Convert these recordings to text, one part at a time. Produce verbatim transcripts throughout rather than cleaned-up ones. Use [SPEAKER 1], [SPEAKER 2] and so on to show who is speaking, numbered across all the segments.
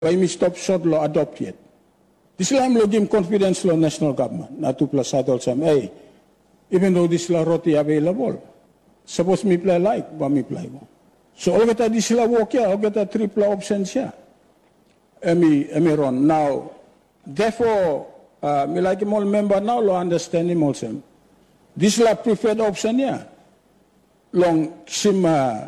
[SPEAKER 1] Why me stop short law adopt yet? This law I'm looking confidence law national government. Not to plus adult some. Hey, even though this law roti available, suppose me play like, but me play more. So all get this law work here, all get a triple options here. Emi, emi run now. Therefore, uh, me like him all member now, lo understand him also. This law preferred option here. Long sim uh,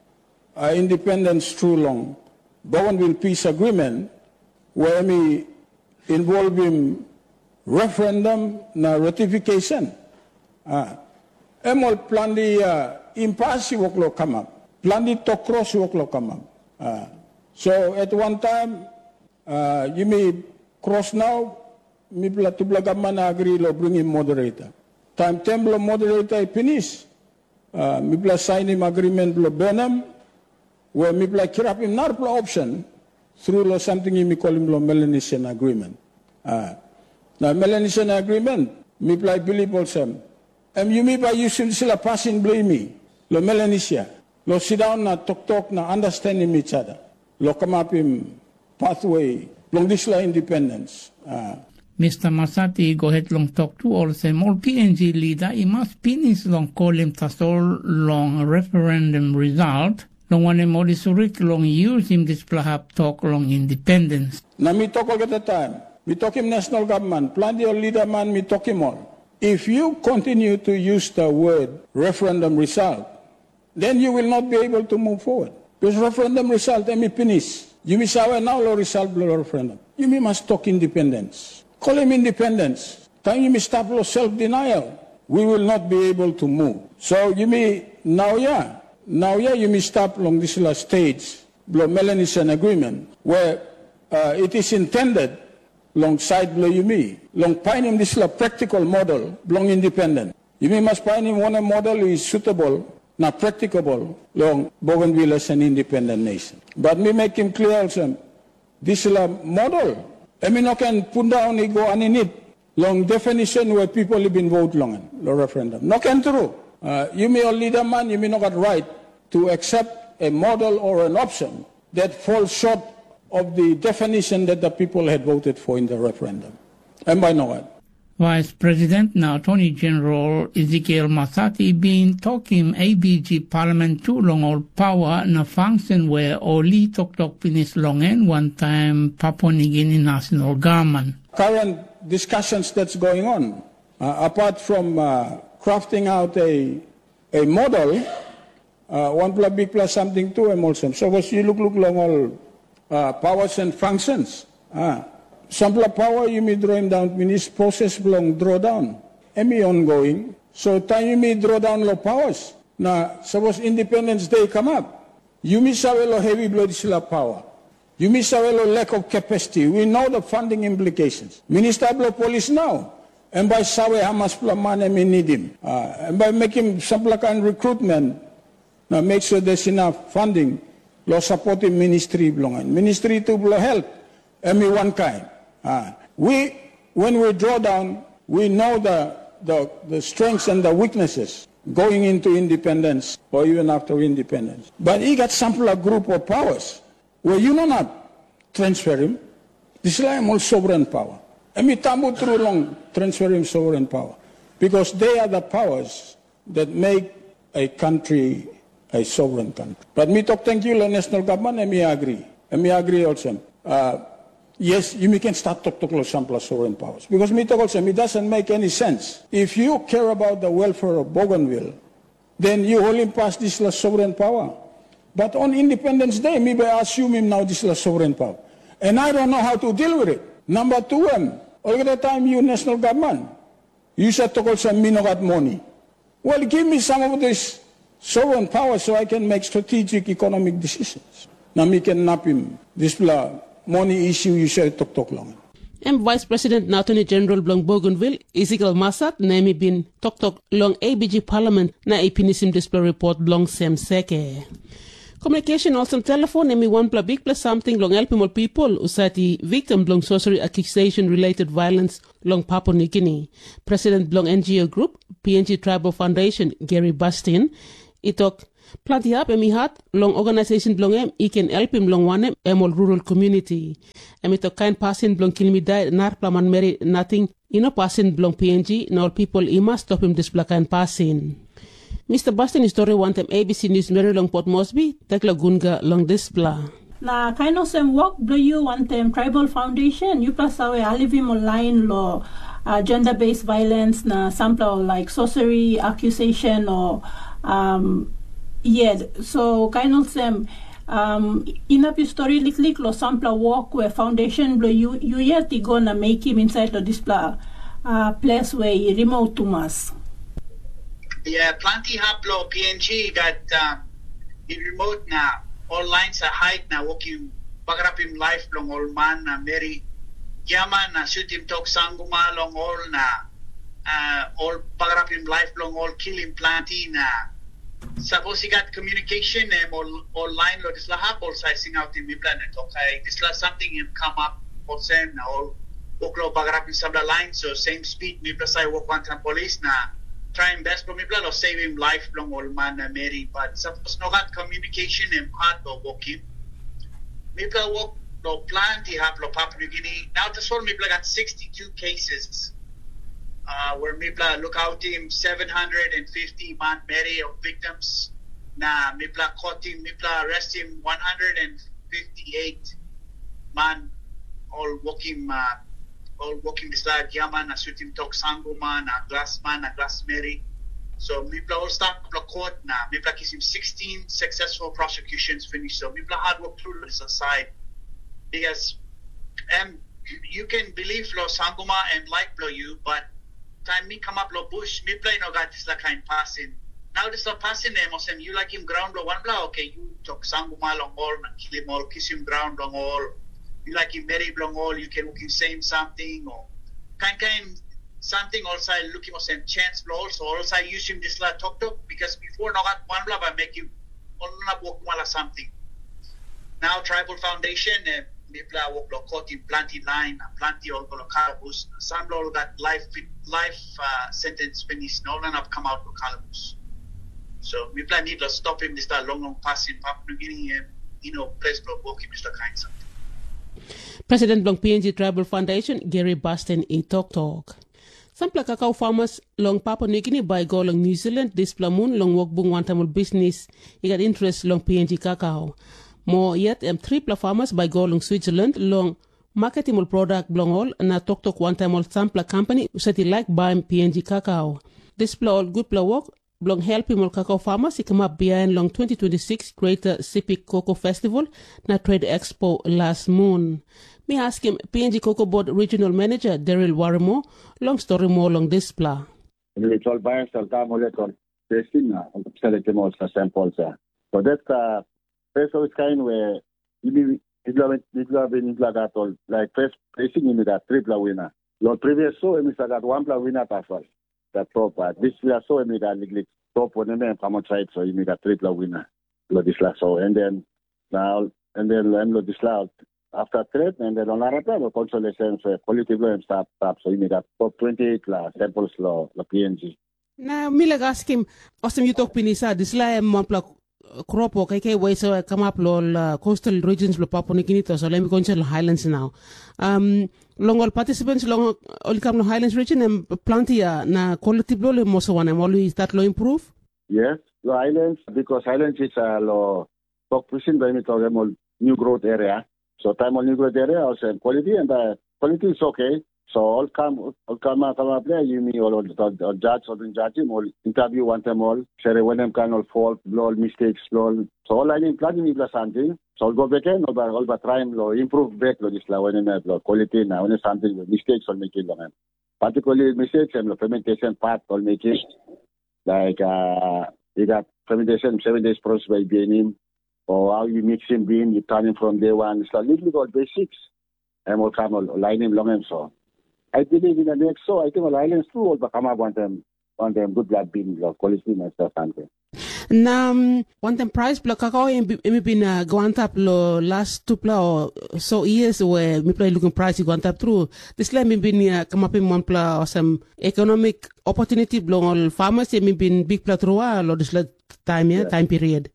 [SPEAKER 1] uh, independence through long Bougainville peace agreement, where me involve him referendum na ratification. Ah, emol plan di uh, impasse work lo come up. Plan di to cross work lo come up. Ah, so at one time, uh, you may cross now. Mi bla tu bla government agree lo bring him moderator. Time temple moderator finish. Uh, mi bla sign him agreement lo benam. Where mi bla kirap him narpla option through lo something mi call him lo Melanesian agreement. Uh, now Melanesian agreement mi bla believe also. Em you mi ba using sila passing blame me lo Melanesia. Lo sit down na talk talk na understanding each other. Lo come up him pathway long this la independence. Uh,
[SPEAKER 2] Mister Masati go ahead long talk to all them all P N G leader. He must finish long call him tasol long referendum result. Long one modi surit long use him this plahap talk long independence.
[SPEAKER 1] Na mi talk all at the time. Mi talk him national government. Plan your leader man mi talk him all. If you continue to use the word referendum result, then you will not be able to move forward. Because referendum result, emi finish. You mi sawe now lo result lo referendum. You mi must talk independence. Call him independence. Time you may stop self-denial, we will not be able to move. So you may, now yeah, now yeah, you may stop along this last stage, below Melanesian agreement, where uh, it is intended, alongside below you may, long find him this practical model, belong independent. You may must find him one model who is suitable, not practicable, long Bougainville as an independent nation. But me make him clear also, this model, I mean, I can put down and go on in it. Long definition where people have been vote long the referendum. No can true. Uh, you may a leader man, you may not got right to accept a model or an option that falls short of the definition that the people had voted for in the referendum. And by no one.
[SPEAKER 2] Vice President, now Attorney General Ezekiel Masati been talking A B G Parliament too long all power na function where only talk talk finish long and one time Papua New Guinea national government.
[SPEAKER 1] Current discussions that's going on, uh, apart from uh, crafting out a a model, uh, one plus big plus something two emulsion. So as you look look long all uh, powers and functions. Uh, Sample power you may draw him down, means process belong draw down. Emi ongoing. So time you may draw down low powers. Now suppose Independence Day come up. You may have a heavy blood sila power. You may have a lack of capacity. We know the funding implications. Minister of Police now. And by sawe hamas money we need him. Uh, and by making some kind of recruitment, now make sure there's enough funding. Law supporting ministry belong. Ministry to blow health. Emi one kind. Uh, we, when we draw down, we know the, the, the strengths and the weaknesses going into independence or even after independence. But he got sample a group of powers where you do not transfer him. This is like more sovereign power. And we tambo through long transfer him sovereign power because they are the powers that make a country a sovereign country. But me talk thank you, the national government, and me agree. And me agree also. Uh, Yes, you can start talk to sample sovereign powers. Because me talk also, it doesn't make any sense. If you care about the welfare of Bougainville, then you only pass this sovereign power. But on Independence Day, maybe I assume him now this sovereign power. And I don't know how to deal with it. Number two, um, all the time you national government, you said talk also me no got money. Well, give me some of this sovereign power so I can make strategic economic decisions. Now me can nap him this blah. Money issue you shall talk talk long.
[SPEAKER 3] And Vice President na Attorney General Blong Bougainville, Ezekiel Masat, na mi bin talk talk long A B G Parliament na ipinisim display report Blong Sem Seke. Communication also telephone na mi one plus big plus something long help more people usati victim Blong sorcery accusation related violence long Papua New Guinea. President Blong N G O Group, P N G Tribal Foundation, Gary Bastin, itok Planti hap emi hat long organization blong em I can help him long one em all rural community. Emi to kind passing blong kilmi dai nar plaman meri nothing ino passing blong P N G nor people ima stop him this kind passing. Mister Bastin story want em A B C News Mary long Port Moresby tekla gunga long display.
[SPEAKER 4] Na kind of some work blow you want them tribal foundation you plus awe alivim online law uh, gender-based violence na sample like sorcery accusation or um yeah so kind of some um in up your story likely lo sample work where foundation blow you you yet gonna make him inside the display uh place where he remote to mass.
[SPEAKER 5] Yeah, plenty haplo P N G got uh, in remote now. All lines are hide na walking bagrapim life long all man na Mary Yaman na shootim talk sanguma long all na uh, all bagrapim life long all killing planty na suppose he got communication and all all line lo this la hap all sizing out in mi planet okay this la something him come up all same na all oklo bagrapim sabla line so same speed mi plasai walk one time police na try and best for me plan or save him life long old man na Mary but suppose no got communication and part of walking me plan walk no plenty have lo Papua New Guinea now this one me plan got sixty-two cases uh where me plan look out him seven hundred fifty man Mary of victims na me plan caught him me plan arrest him one hundred fifty-eight man all walking uh, all walking this like Yaman, na shooting talk Sanguma, na Glassman, na Glass Mary. So Mipla all start the court na Mipla gives him sixteen successful prosecutions finished. So Mipla hard work through this aside. Because um you can believe lo Sanguma and like lo you, but time me come up lo bush, Mipla you know got this like kind passing. Now this la passing them or some you like him ground lo one blah, okay, you talk Sanguma long all, kill him all, kiss him ground long all. You like him very long all, you can look him saying something or kind kind something also looking for some chance also also use him this la talk talk because before no got one blah I make you all not walk wala something. Now tribal foundation uh, Mipla walk lo caught in planty line, planty all go calabus, some all got life life uh, sentence finished, no one have come out of calabus. So Mipla need to stop him this long long passing Papua New Guinea and you know place to walk him this kind something.
[SPEAKER 3] President Blong P N G Tribal Foundation Gary Bastin in Talk Talk. Sample cacao farmers long Papua New Guinea by go long New Zealand this plamoon long work bung one time business he got interest long P N G cacao. More yet um triple farmers by go long Switzerland long marketable product blong all na Talk Talk one time all sample company said he like buying P N G cacao. This pla all good pla work Blong help him cacao farmers he come up behind long twenty twenty-six Greater Sipic Cocoa Festival na Trade Expo last moon. Me ask him P N G Cocoa Board Regional Manager Daryl Warimo long story more long display.
[SPEAKER 6] Individual buyers will come on testing na selecting all the samples. So that's uh first of its kind where you it have been that all like first placing in that triple winner. Your previous so we got one plus winner as well. That top uh, this year so we got like top one and then come outside so you made a triple winner. This last so and then now and then learn this last after trade and then on our plan consolation so quality blow and start up so you made a top twenty-eight la samples law la P N G.
[SPEAKER 3] Na mila ask him awesome you talk pinisa this la mampla crop okay okay way so come up lo coastal regions lo Papua New Guinea so let me go into highlands now. Um long all participants long all come to highlands region and plenty na quality blow le most one always that lo improve.
[SPEAKER 6] Yes, the islands because islands is a lo talk pushing by me to new growth area. So time on new growth area also quality and the quality is okay. So all come all come come up there you mean all the judge or the judge all interview one time all share when them kind of fault all mistakes all so all I need planning is something. So I'll go back in or all but try and improve back lo this la when the quality now when something mistakes or making them. Particularly mistakes and the fermentation part all making like uh you got fermentation seven days process by being or how you mix him bean, you turn him from day one. It's a little bit basics. And we'll come line him long and so. I believe in the next so I think all islands too will come up one them one them good blood bean quality and stuff something.
[SPEAKER 3] Na um, one time price pla cacao imi bin uh, going up lo last two pla or so years where me play looking price going up through this time me bin uh, come up in one pla or some economic opportunity blong all farmers imi bin big pla through lo this time yeah, yeah time period.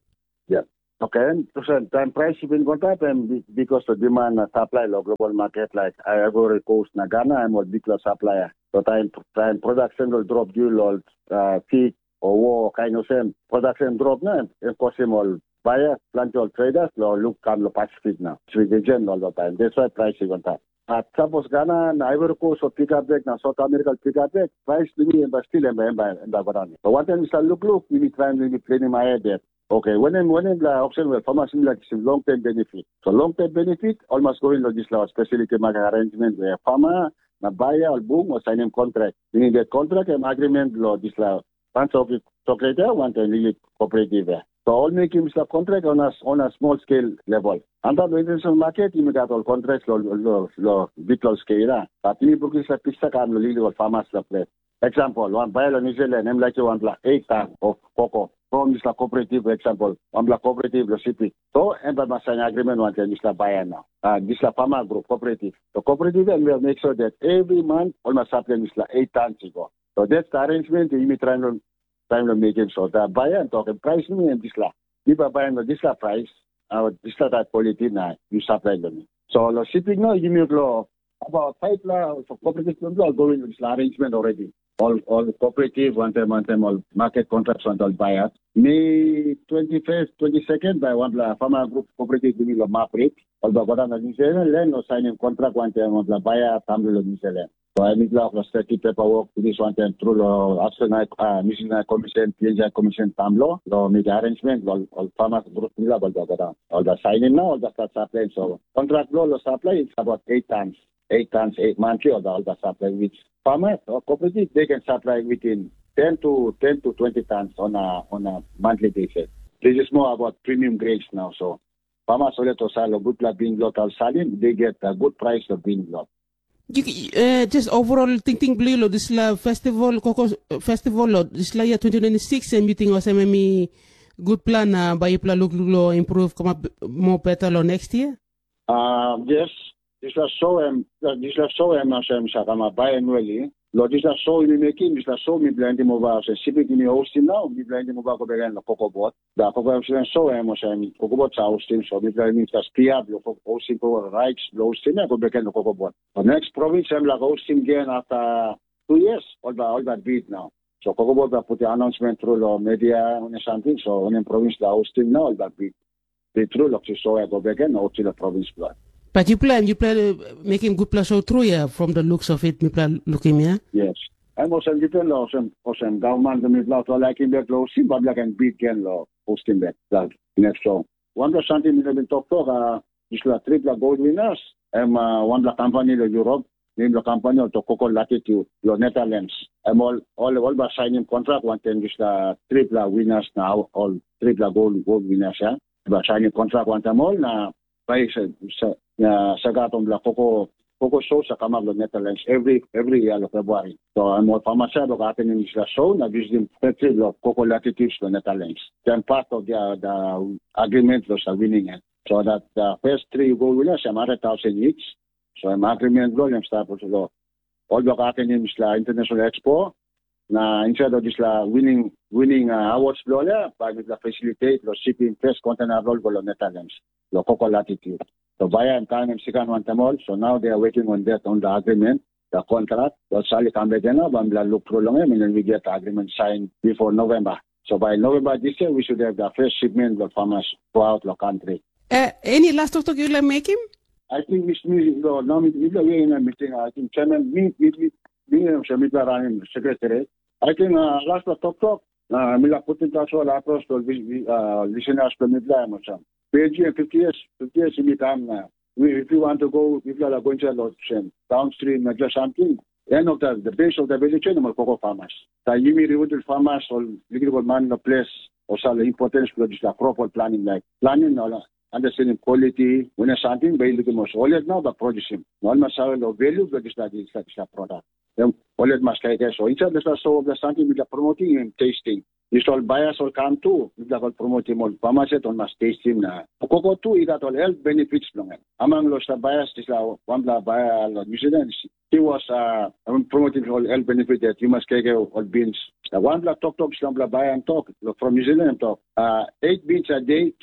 [SPEAKER 6] Okay, so time price shipping contract and because the demand uh, supply lo global market like Ivory Coast na Ghana I'm a big supplier. So time time production will drop due lo uh, peak or war kind of same production drop na of course all buyer plant all traders lo look come lo Pacific now. So we gen all the time. That's why price is on top. At suppose Ghana and Ivory Coast or pick up back now South America pick up back price to me but still in the So what time is look look we be trying to be planning my head there. Okay, when I'm when I'm the option where farmers like long term benefit. So long term benefit almost going to this law, especially the market arrangement where farmer, na buyer or boom or sign a contract. We need a contract and agreement law this law. Once of it operator want a really cooperative. So all making the contract on a on a small scale level. Under the international market, you got all contracts law law law big law scale. But you book is a pista can legal farmers la place. Example, one buyer in New Zealand, I'm like one black eight tons of cocoa. From this cooperative, example, one black cooperative, the city. So, and by my sign agreement, one can this buyer now. Uh, this la farmer group cooperative. The cooperative, and we'll make sure that every month, almost supply this la eight tons to go. So that's the arrangement. You may try to try to make it so the buyer and talk and price me and this la. If I buy the this la price, uh, this la that quality now you supply them. So the shipping now you make law about five la for cooperative law going with this arrangement already. All all cooperative, one time, one time, all market contracts, one all buyers. May twenty-first, twenty-second, by one farmer group cooperative, we will map rate. All the bottom of New Zealand, land or signing contract, one time, one the buyer, family of New Zealand. So I need to have thirty paperwork to this one time through the Action uh, Mission Commission, P N G Commission, Tamlo, the make arrangement, all, all farmers group, all the all the signing now, all the start supply. So contract law, the supply is about eight tons. Eight tons, eight monthly, or the all the supply, which farmers or cooperative they can supply within ten to ten to twenty tons on a on a monthly basis. This is more about premium grades now. So farmers only to sell a good bean lot or selling, they get a good price of bean lot.
[SPEAKER 3] You, uh, just overall thinking blue this la festival cocoa festival this la year twenty twenty-six and meeting was a good plan uh, by you look look improve come up more better lo next year.
[SPEAKER 6] Uh, yes. This was so um this was so um Sam Sakama biannually. Lo this was so in making this was so me blend him over so shipping in hosting now me blend him over go begin the cocoa bot. The cocoa was so um Sam cocoa bot hosting so me blend him to spear lo hosting for rights hosting go begin the cocoa bot. The next province I'm like hosting again after two years all the all that beat now. So cocoa bot put the announcement through the media on something so on in province the hosting now all that beat. They through lo so go begin out to the province blood.
[SPEAKER 3] But you plan, you plan uh, making good plus so through yeah, from the looks of it, me plan looking yeah.
[SPEAKER 6] Yes. I'm also depend on some some government me plan to like in that law, see but like and big can law hosting that that next show. One percent in the talk talk uh is la triple gold winners. I'm uh, one la company in Europe, name the company of Cocoa Latitude, your Netherlands. I'm all all all by signing contract one time is la triple winners now, all triple gold gold winners yeah. By signing contract one time all na by sa na sa gatong la cocoa cocoa show sa Camaglo Netherlands every every year of February. So I'm more pamasado ka atin yung isla show na visiting festival of Cocoa Latitudes to Netherlands. Then part of the the agreement was a winning it. So that the first three gold winners are one hundred thousand each. So I'm agreement goal yung start to go. All the ka atin yung isla International Expo na instead of isla winning winning uh, awards blola by the facilitate the shipping first container roll go Netherlands. The Cocoa Latitude. So buyer and time and second one time all. So now they are working on that on the agreement, the contract. So sali kambe dena, bamla look through long and then we get the agreement signed before November. So by November this year we should have the first shipment of farmers throughout the country.
[SPEAKER 3] Uh, any last talk you like make him?
[SPEAKER 6] I think Miss Music no now we we in a meeting. I think chairman me me me me Shamita running secretary. I think uh, last talk talk uh mila put in touch all across to uh listeners to me plan or something. Page and fifty years, fifty years in the time now. We, if you want to go, if you are going to a downstream, like just something, end of the, the base of the value chain, are cocoa farmers. The Yimi rewarded farmers or liquid man in the place, or sell the importance of the proper planning, like planning, or understanding quality, when it's something, by looking more solid now, but producing. One must have the value of the product. Then all it must like so. Each of the so of the something with the promoting and tasting. This all buyers will come too. If they will promote him all farmers on must taste him na. Cocoa too, it got all health benefits long. Among those buyers, this one buyer New Zealand, he was uh promoting all health benefits that you must take all beans. The one black talk talk some buyer and talk from New Zealand talk. Uh eight beans a day keep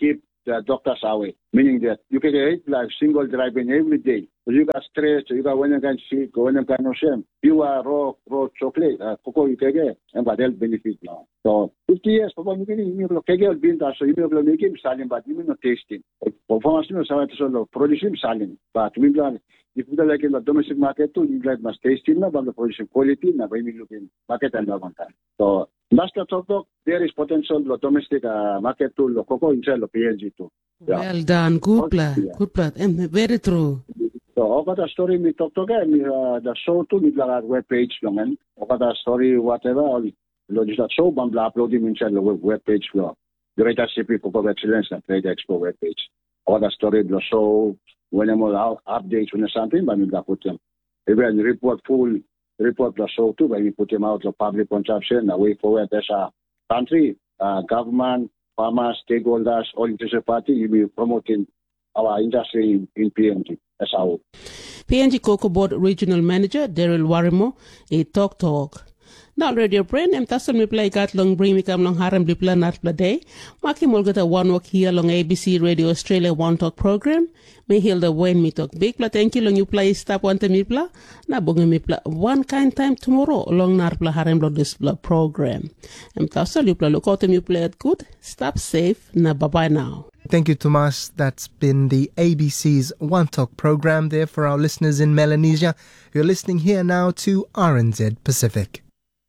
[SPEAKER 6] the doctors away, meaning that you can eight life single driving every day. So you got stress, you got when you can sick, when you can no shame. You are raw, raw chocolate, uh, cocoa you can get, and but health benefit now. So fifty years, Papa, you can you can get being so you will make him selling, but you will not tasting. Performance no so to produce him selling, but we plan if you like in the domestic market too, you like must tasting na, but the production quality na, by me looking market and one time. So that's the talk. There is potential for domestic uh, market to the cocoa inside the P N G too. Yeah.
[SPEAKER 3] Well done, good plan, good plan, and very true.
[SPEAKER 6] So, about the story we talk together, uh, the show too, we like web page long, and about the story whatever, just that show, but upload him inside the web page floor. The Greater C P Cocoa Excellence and Trade Expo web page. About the story, the show, when I'm all updates when something, but we put them. Even report full report the show too, but we put them out of public consumption, away forward as a country, uh, government, farmers, stakeholders, all interested parties, you will be promoting our industry in, in P N G. That's how.
[SPEAKER 3] P N G Cocoa Board Regional Manager Daryl Warimo, a talk talk. Now, Radio Brain, I'm tasking me play cat long bring me come long harem dipla nat play. Maki Molgata one walk here long A B C Radio Australia One Talk program. May heal the when me talk big pla thank you long you play stop one time me pla. Na bunga me pla one kind time tomorrow long narpla harem lo this program. I'm tasking you play look out you play it good. Stop safe. Na bye bye now.
[SPEAKER 7] Thank you, Tomas. That's been the A B C's One Talk program there for our listeners in Melanesia. You're listening here now to R N Z Pacific.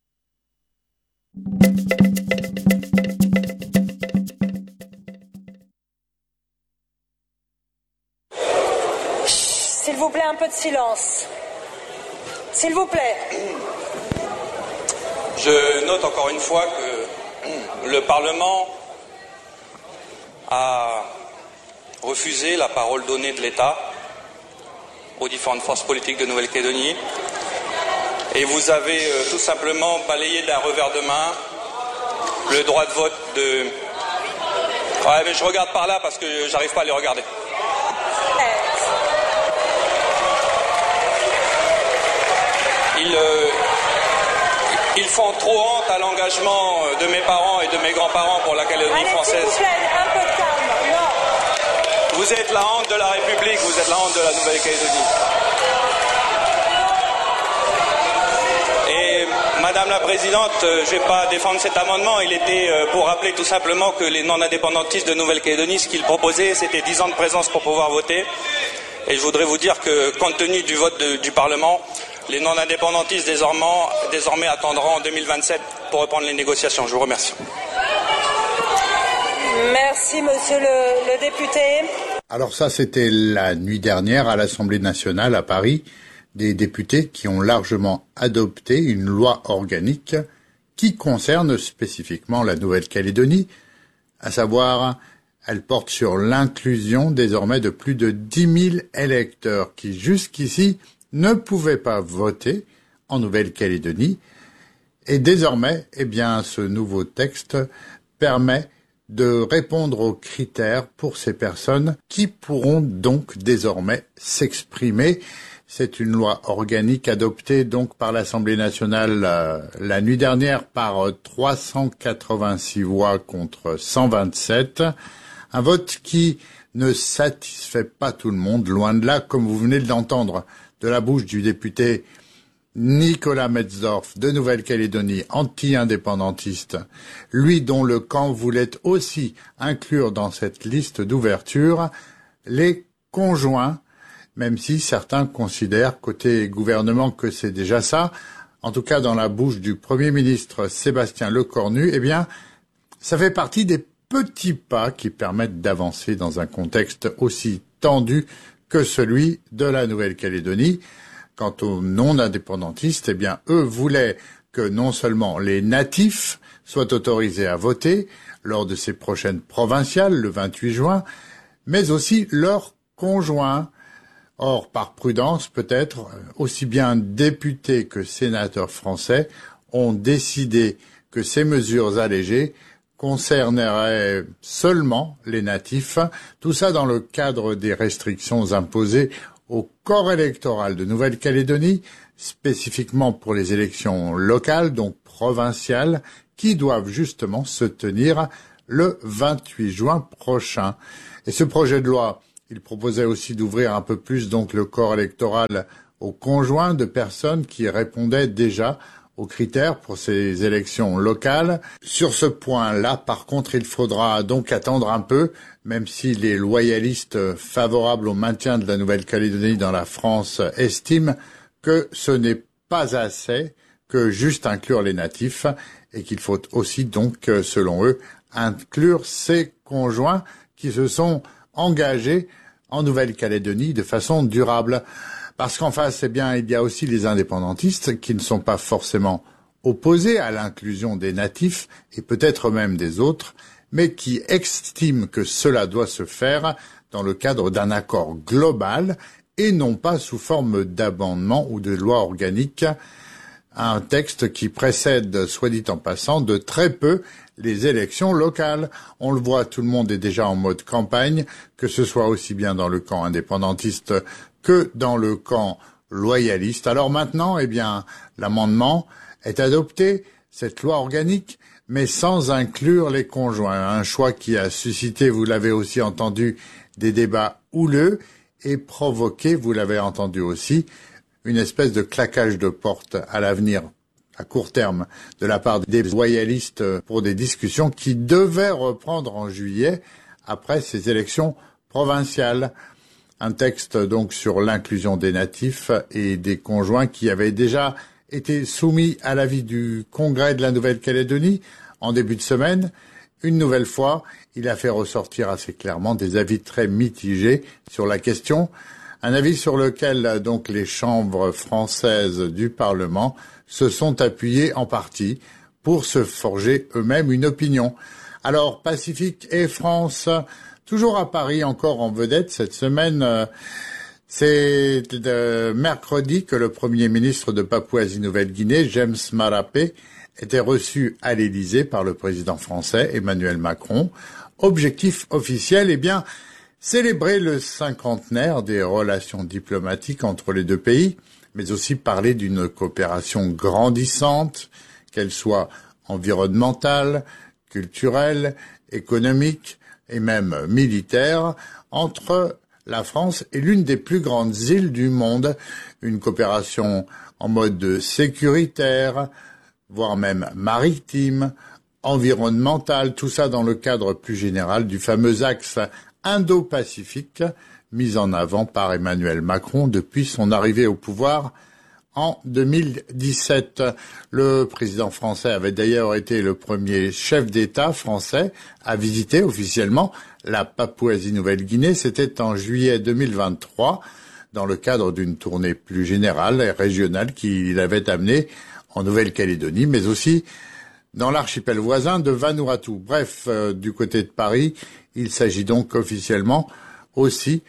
[SPEAKER 8] S'il vous plaît, un peu de silence. S'il vous plaît.
[SPEAKER 9] Je note encore une fois que le Parlement a refusé la parole donnée de l'État aux différentes forces politiques de Nouvelle-Calédonie. Et vous avez euh, tout simplement balayé d'un revers de main le droit de vote de... Ouais, mais je regarde par là parce que j'arrive pas à les regarder. Ils, euh, ils font trop honte à l'engagement de mes parents et de mes grands-parents pour la Calédonie
[SPEAKER 8] Allez,
[SPEAKER 9] française.
[SPEAKER 8] s'il vous plaît, un peu de calme. Non.
[SPEAKER 9] Vous êtes la honte de la République, vous êtes la honte de la Nouvelle-Calédonie. Madame la Présidente, je ne vais pas défendre cet amendement. Il était pour rappeler tout simplement que les non-indépendantistes de Nouvelle-Calédonie, ce qu'ils proposaient, c'était dix ans de présence pour pouvoir voter. Et je voudrais vous dire que, compte tenu du vote de, du Parlement, les non-indépendantistes désormais, désormais attendront en deux mille vingt-sept pour reprendre les négociations. Je vous remercie.
[SPEAKER 8] Merci, monsieur le, le député.
[SPEAKER 10] Alors ça, c'était la nuit dernière à l'Assemblée nationale à Paris. Des députés qui ont largement adopté une loi organique qui concerne spécifiquement la Nouvelle-Calédonie, à savoir, elle porte sur l'inclusion désormais de plus de dix mille électeurs qui jusqu'ici ne pouvaient pas voter en Nouvelle-Calédonie. Et désormais, eh bien, ce nouveau texte permet de répondre aux critères pour ces personnes qui pourront donc désormais s'exprimer. C'est une loi organique adoptée donc par l'Assemblée nationale euh, la nuit dernière par euh, trois cent quatre-vingt-six voix contre cent vingt-sept. Un vote qui ne satisfait pas tout le monde, loin de là, comme vous venez de l'entendre, de la bouche du député Nicolas Metzdorf de Nouvelle-Calédonie, anti-indépendantiste, lui dont le camp voulait aussi inclure dans cette liste d'ouverture les conjoints, même si certains considèrent, côté gouvernement, que c'est déjà ça. En tout cas, dans la bouche du Premier ministre Sébastien Lecornu, eh bien, ça fait partie des petits pas qui permettent d'avancer dans un contexte aussi tendu que celui de la Nouvelle-Calédonie. Quant aux non-indépendantistes, eh bien, eux voulaient que non seulement les natifs soient autorisés à voter lors de ces prochaines provinciales, le vingt-huit juin, mais aussi leurs conjoints. Or, par prudence, peut-être, aussi bien députés que sénateurs français ont décidé que ces mesures allégées concerneraient seulement les natifs, tout ça dans le cadre des restrictions imposées au corps électoral de Nouvelle-Calédonie, spécifiquement pour les élections locales, donc provinciales, qui doivent justement se tenir le vingt-huit juin prochain. Et ce projet de loi, il proposait aussi d'ouvrir un peu plus donc le corps électoral aux conjoints de personnes qui répondaient déjà aux critères pour ces élections locales. Sur ce point-là, par contre, il faudra donc attendre un peu, même si les loyalistes favorables au maintien de la Nouvelle-Calédonie dans la France estiment que ce n'est pas assez que juste inclure les natifs et qu'il faut aussi donc, selon eux, inclure ces conjoints qui se sont engagés en Nouvelle-Calédonie de façon durable. Parce qu'en face, eh bien, il y a aussi les indépendantistes qui ne sont pas forcément opposés à l'inclusion des natifs et peut-être même des autres, mais qui estiment que cela doit se faire dans le cadre d'un accord global et non pas sous forme d'amendement ou de loi organique, un texte qui précède, soit dit en passant, de très peu les élections locales. On le voit, tout le monde est déjà en mode campagne, que ce soit aussi bien dans le camp indépendantiste que dans le camp loyaliste. Alors maintenant, eh bien, l'amendement est adopté, cette loi organique, mais sans inclure les conjoints. Un choix qui a suscité, vous l'avez aussi entendu, des débats houleux et provoqué, vous l'avez entendu aussi, une espèce de claquage de porte à l'avenir, à court terme, de la part des loyalistes pour des discussions qui devaient reprendre en juillet après ces élections provinciales. Un texte donc sur l'inclusion des natifs et des conjoints qui avait déjà été soumis à l'avis du Congrès de la Nouvelle-Calédonie en début de semaine. Une nouvelle fois, il a fait ressortir assez clairement des avis très mitigés sur la question. Un avis sur lequel donc les chambres françaises du Parlement se sont appuyées en partie pour se forger eux-mêmes une opinion. Alors, Pacifique et France, toujours à Paris, encore en vedette cette semaine, euh, c'est de mercredi que le Premier ministre de Papouasie-Nouvelle-Guinée, James Marape, était reçu à l'Élysée par le président français Emmanuel Macron. Objectif officiel, eh bien, célébrer le cinquantenaire des relations diplomatiques entre les deux pays, mais aussi parler d'une coopération grandissante, qu'elle soit environnementale, culturelle, économique et même militaire, entre la France et l'une des plus grandes îles du monde, une coopération en mode sécuritaire, voire même maritime, environnementale, tout ça dans le cadre plus général du fameux axe Indo-Pacifique mis en avant par Emmanuel Macron depuis son arrivée au pouvoir en deux mille dix-sept. Le président français avait d'ailleurs été le premier chef d'État français à visiter officiellement la Papouasie-Nouvelle-Guinée. C'était en juillet deux mille vingt-trois, dans le cadre d'une tournée plus générale et régionale qu'il avait amenée en Nouvelle-Calédonie, mais aussi dans l'archipel voisin de Vanuatu. Bref, euh, du côté de Paris, il s'agit donc officiellement aussi,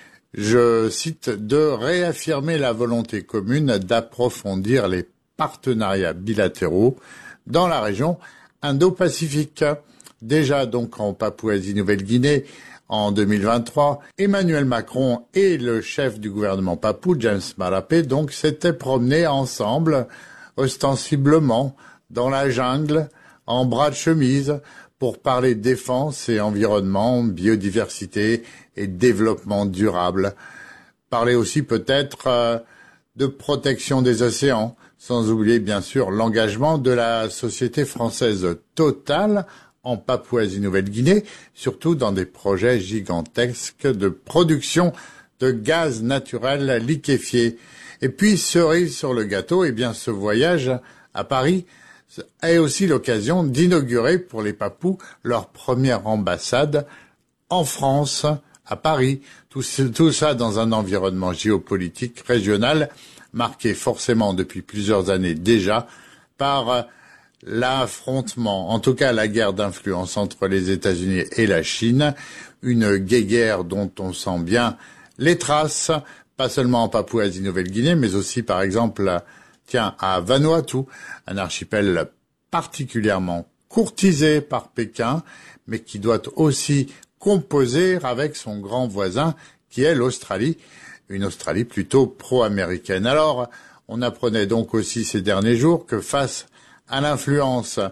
[SPEAKER 10] je cite, de réaffirmer la volonté commune d'approfondir les partenariats bilatéraux dans la région Indo-Pacifique. Déjà donc en Papouasie-Nouvelle-Guinée, en deux mille vingt-trois, Emmanuel Macron et le chef du gouvernement papou, James Marape, donc s'étaient promenés ensemble, ostensiblement, dans la jungle, en bras de chemise, pour parler défense et environnement, biodiversité et développement durable. Parler aussi peut-être euh, de protection des océans, sans oublier bien sûr l'engagement de la société française Total en Papouasie-Nouvelle-Guinée, surtout dans des projets gigantesques de production de gaz naturel liquéfié. Et puis, cerise sur le gâteau, eh bien, ce voyage à Paris est aussi l'occasion d'inaugurer pour les Papous leur première ambassade en France, à Paris. Tout, tout ça dans un environnement géopolitique régional marqué forcément depuis plusieurs années déjà par l'affrontement, en tout cas la guerre d'influence entre les États-Unis et la Chine, une guéguerre dont on sent bien les traces, pas seulement en Papouasie-Nouvelle-Guinée, mais aussi par exemple tiens, à Vanuatu, un archipel particulièrement courtisé par Pékin, mais qui doit aussi composer avec son grand voisin, qui est l'Australie, une Australie plutôt pro-américaine. Alors, on apprenait donc aussi ces derniers jours que face à l'influence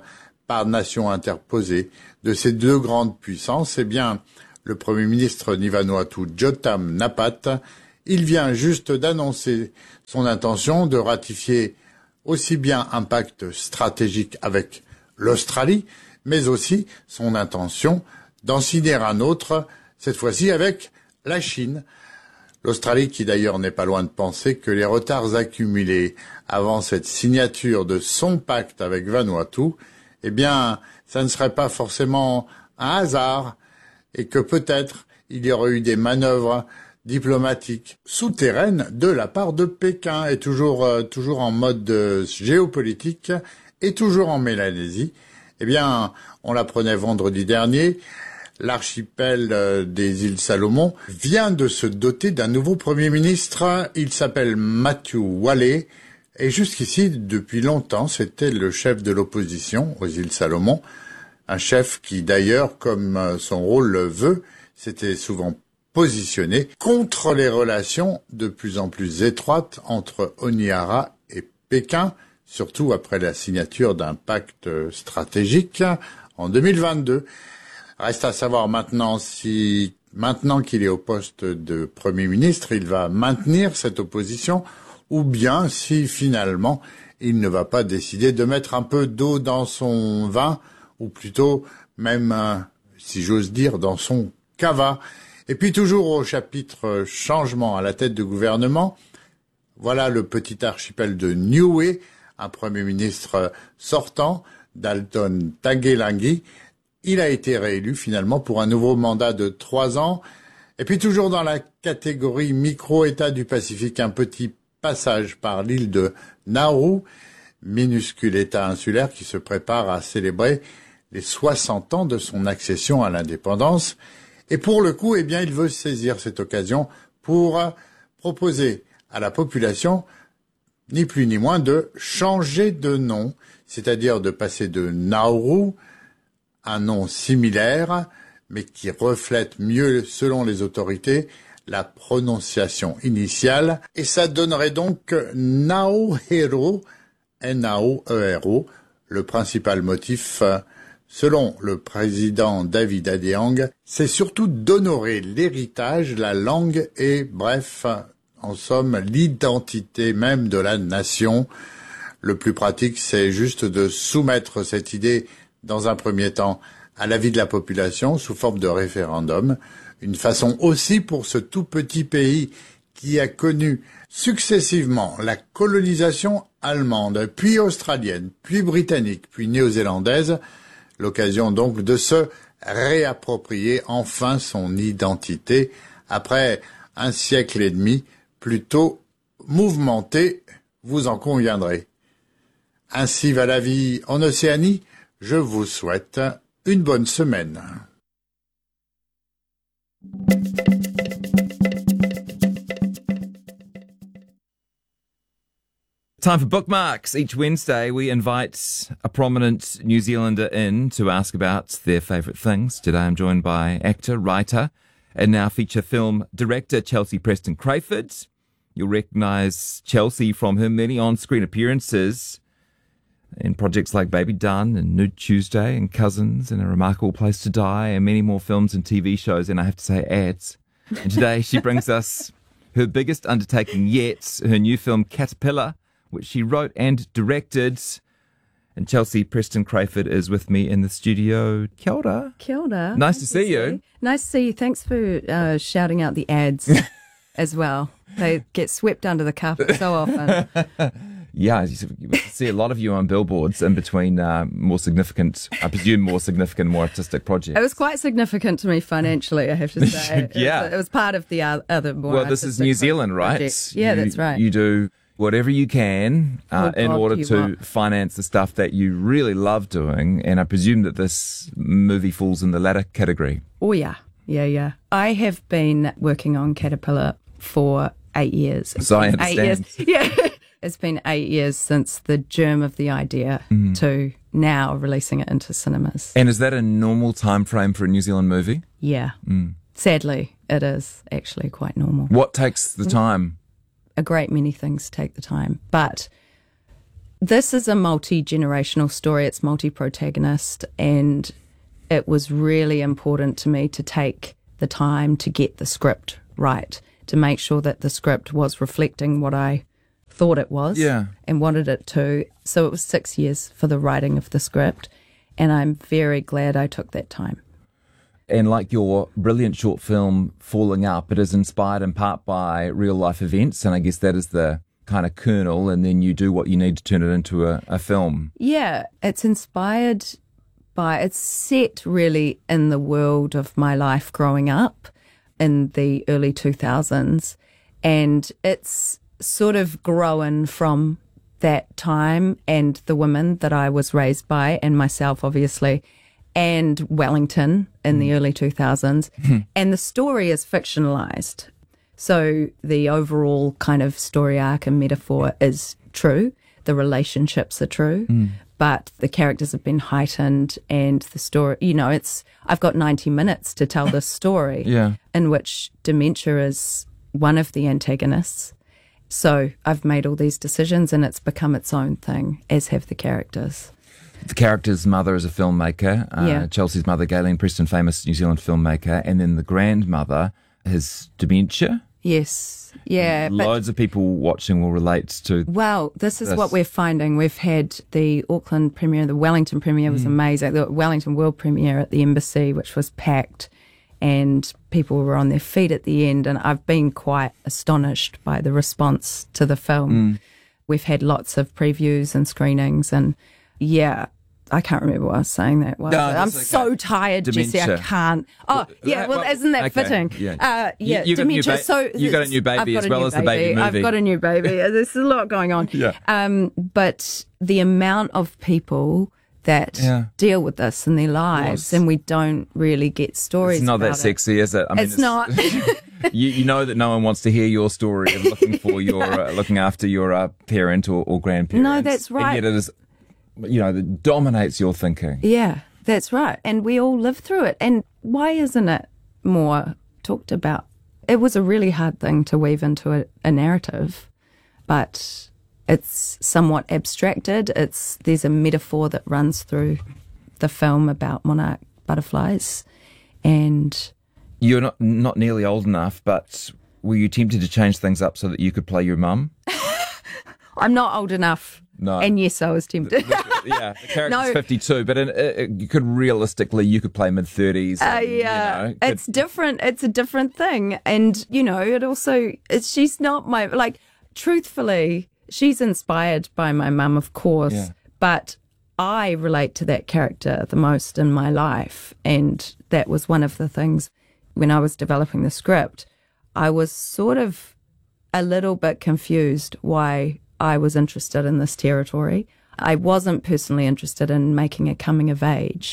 [SPEAKER 10] par nation interposée de ces deux grandes puissances, eh bien, le Premier ministre du Vanuatu, Jotam Napat, il vient juste d'annoncer son intention de ratifier aussi bien un pacte stratégique avec l'Australie, mais aussi son intention d'en signer un autre, cette fois-ci avec la Chine. L'Australie qui d'ailleurs n'est pas loin de penser que les retards accumulés avant cette signature de son pacte avec Vanuatu, eh bien, ça ne serait pas forcément un hasard et que peut-être il y aurait eu des manœuvres diplomatiques souterraines de la part de Pékin et toujours, euh, toujours en mode euh, géopolitique et toujours en Mélanésie. Eh bien, on l'apprenait vendredi dernier, l'archipel euh, des îles Salomon vient de se doter d'un nouveau Premier ministre. Il s'appelle Matthew Wale et jusqu'ici, depuis longtemps, c'était le chef de l'opposition aux îles Salomon. Un chef qui, d'ailleurs, comme son rôle le veut, s'était souvent positionné contre les relations de plus en plus étroites entre Honiara et Pékin, surtout après la signature d'un pacte stratégique en deux mille vingt-deux. Reste à savoir maintenant si, maintenant qu'il est au poste de Premier ministre, il va maintenir cette opposition ou bien si finalement il ne va pas décider de mettre un peu d'eau dans son vin ou plutôt même, euh, si j'ose dire, dans son cava. Et puis toujours au chapitre changement à la tête du gouvernement, voilà le petit archipel de Niue, un Premier ministre sortant, Dalton Tagelangi. Il a été réélu finalement pour un nouveau mandat de trois ans. Et puis toujours dans la catégorie micro-État du Pacifique, un petit passage par l'île de Nauru, minuscule État insulaire qui se prépare à célébrer les soixante ans de son accession à l'indépendance. Et pour le coup, eh bien, il veut saisir cette occasion pour proposer à la population, ni plus ni moins, de changer de nom, c'est-à-dire de passer de Nauru, un nom similaire, mais qui reflète mieux, selon les autorités, la prononciation initiale, et ça donnerait donc Nauhero, N A O E R O, le principal motif, selon le président David Adeang, c'est surtout d'honorer l'héritage, la langue et, bref, en somme, l'identité même de la nation. Le plus pratique, c'est juste de soumettre cette idée, dans un premier temps, à l'avis de la population sous forme de référendum. Une façon aussi pour ce tout petit pays qui a connu successivement la colonisation allemande, puis australienne, puis britannique, puis néo-zélandaise, l'occasion donc de se réapproprier enfin son identité après un siècle et demi plutôt mouvementé, vous en conviendrez. Ainsi va la vie en Océanie. Je vous souhaite une bonne semaine.
[SPEAKER 11] Time for bookmarks. Each Wednesday, we invite a prominent New Zealander in to ask about their favourite things. Today, I'm joined by actor, writer, and now feature film director Chelsea Preston Crayford. You'll recognise Chelsea from her many on-screen appearances in projects like Baby Done and Nude Tuesday and Cousins and A Remarkable Place to Die and many more films and T V shows, and I have to say ads. And today, she brings us her biggest undertaking yet, her new film Caterpillar, which she wrote and directed. And Chelsea Preston Crayford is with me in the studio. Kia ora.
[SPEAKER 12] Kia ora.
[SPEAKER 11] Nice, nice to see you. you.
[SPEAKER 12] Nice to see you. Thanks for uh, shouting out the ads as well. They get swept under the carpet so often.
[SPEAKER 11] Yeah, you see a lot of you on billboards in between uh, more significant, I presume more significant, more artistic projects.
[SPEAKER 12] It was quite significant to me financially, I have to say.
[SPEAKER 11] Yeah.
[SPEAKER 12] It was, it was part of the other more
[SPEAKER 11] Well, this is New Zealand, right?
[SPEAKER 12] Project. Yeah,
[SPEAKER 11] you,
[SPEAKER 12] that's right.
[SPEAKER 11] You do whatever you can uh,
[SPEAKER 12] oh,
[SPEAKER 11] in
[SPEAKER 12] God,
[SPEAKER 11] order to
[SPEAKER 12] want.
[SPEAKER 11] finance the stuff that you really love doing, and I presume that this movie falls in the latter category.
[SPEAKER 12] Oh, yeah. Yeah, yeah. I have been working on Caterpillar for eight years.
[SPEAKER 11] So I understand.
[SPEAKER 12] Eight years. Yeah. It's been eight years since the germ of the idea mm. to now releasing it into cinemas.
[SPEAKER 11] And is that a normal time frame for a New Zealand movie?
[SPEAKER 12] Yeah. Mm. Sadly, it is actually quite normal.
[SPEAKER 11] What takes the time?
[SPEAKER 12] A great many things take the time. But This is a multi-generational story. It's multi-protagonist, and it was really important to me to take the time to get the script right, to make sure that the script was reflecting what I thought it was
[SPEAKER 11] Yeah.
[SPEAKER 12] and wanted it to. So it was six years for the writing of the script, and I'm very glad I took that time.
[SPEAKER 11] And like your brilliant short film, Falling Up, it is inspired in part by real-life events, and I guess that is the kind of kernel, and then you do what you need to turn it into a, a film.
[SPEAKER 12] Yeah, it's inspired by, it's set really in the world of my life growing up in the early two thousands, and it's sort of grown from that time and the women that I was raised by, and myself obviously, and Wellington in the early two thousands. And the story is fictionalized. So the overall kind of story arc and metaphor is true. The relationships are true, mm. but the characters have been heightened, and the story, you know, it's, I've got ninety minutes to tell this story
[SPEAKER 11] yeah.
[SPEAKER 12] in which dementia is one of the antagonists. So I've made all these decisions, and it's become its own thing, as have the characters.
[SPEAKER 11] The character's mother is a filmmaker, uh,
[SPEAKER 12] Yeah.
[SPEAKER 11] Chelsea's mother, Galen Preston, famous New Zealand filmmaker, and then the grandmother has dementia.
[SPEAKER 12] Yes, yeah. but-
[SPEAKER 11] Loads of people watching will relate to.
[SPEAKER 12] Well, this is
[SPEAKER 11] this.
[SPEAKER 12] what we're finding. We've had the Auckland premiere, the Wellington premiere was
[SPEAKER 11] Mm.
[SPEAKER 12] amazing. The Wellington World premiere at the Embassy, which was packed, and people were on their feet at the end. And I've been quite astonished by the response to the film.
[SPEAKER 11] Mm.
[SPEAKER 12] We've had lots of previews and screenings, and yeah. I can't remember what I was saying that was.
[SPEAKER 11] No,
[SPEAKER 12] I'm
[SPEAKER 11] that's okay.
[SPEAKER 12] so tired, Jesse. I
[SPEAKER 11] Dementia.
[SPEAKER 12] can't. Oh, yeah. Well,
[SPEAKER 11] well,
[SPEAKER 12] isn't that
[SPEAKER 11] okay,
[SPEAKER 12] fitting?
[SPEAKER 11] yeah.
[SPEAKER 12] Uh, yeah.
[SPEAKER 11] You- you got a new
[SPEAKER 12] dementia.
[SPEAKER 11] ba-
[SPEAKER 12] so
[SPEAKER 11] you got a new baby
[SPEAKER 12] I've got
[SPEAKER 11] as
[SPEAKER 12] a
[SPEAKER 11] well
[SPEAKER 12] new
[SPEAKER 11] as the baby movie.
[SPEAKER 12] I've got a new baby. There's a lot going on.
[SPEAKER 11] Yeah.
[SPEAKER 12] Um, but the amount of people that
[SPEAKER 11] Yeah.
[SPEAKER 12] deal with this in their lives,
[SPEAKER 11] course.
[SPEAKER 12] and we don't really get stories.
[SPEAKER 11] It's not that
[SPEAKER 12] about it.
[SPEAKER 11] sexy, is it? I
[SPEAKER 12] It's not.
[SPEAKER 11] you, you know that no one wants to hear your story of looking for your, uh, looking after your uh, parent or, or grandparent.
[SPEAKER 12] No, that's right.
[SPEAKER 11] And yet it is, you know, that dominates your thinking.
[SPEAKER 12] Yeah, that's right. And we all live through it. And why isn't it more talked about? It was a really hard thing to weave into a, a narrative, but it's somewhat abstracted. It's there's a metaphor that runs through the film about monarch butterflies, and
[SPEAKER 11] You're not not nearly old enough, but were you tempted to change things up so that you could play your mum?
[SPEAKER 12] I'm not old enough.
[SPEAKER 11] No.
[SPEAKER 12] And yes, I was tempted.
[SPEAKER 11] Yeah, the character's
[SPEAKER 12] No.
[SPEAKER 11] fifty-two, but in, uh, you could realistically, you could play mid-thirties.
[SPEAKER 12] Uh, yeah,
[SPEAKER 11] you know,
[SPEAKER 12] it's
[SPEAKER 11] could-
[SPEAKER 12] different. It's a different thing. And, you know, it also, it's, she's not my, like, truthfully, she's inspired by my mum, of course,
[SPEAKER 11] Yeah.
[SPEAKER 12] but I relate to that character the most in my life. And that was one of the things when I was developing the script. I was sort of a little bit confused why I was interested in this territory. I wasn't personally interested in making a coming of age,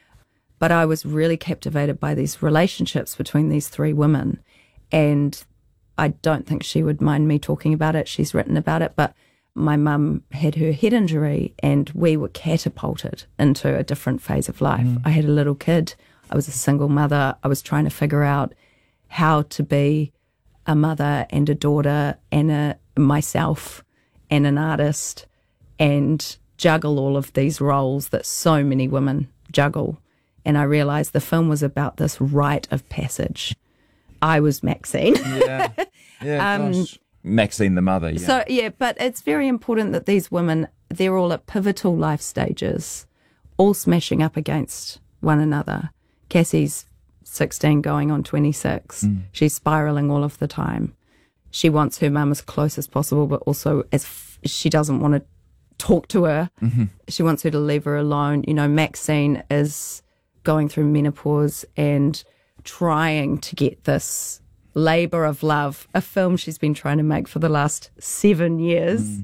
[SPEAKER 12] but I was really captivated by these relationships between these three women. And I don't think she would mind me talking about it. She's written about it, but my mum had her head injury and we were catapulted into a different phase of life. I had a little kid. I was a single mother. I was trying to figure out how to be a mother and a daughter and a myself and an artist and juggle all of these roles that so many women juggle. And I realized the film was about this rite of passage. I was Maxine.
[SPEAKER 11] Yeah, yeah
[SPEAKER 12] Um,
[SPEAKER 11] gosh. Maxine the mother, yeah.
[SPEAKER 12] So, yeah, but it's very important that these women, they're all at pivotal life stages, all smashing up against one another. Cassie's sixteen going on twenty-six.
[SPEAKER 11] Mm.
[SPEAKER 12] She's spiraling all of the time. She wants her mum as close as possible, but also as f- she doesn't want to talk to her.
[SPEAKER 11] Mm-hmm.
[SPEAKER 12] She wants her to leave her alone. You know, Maxine is going through menopause and trying to get this labour of love, a film she's been trying to make for the last seven years.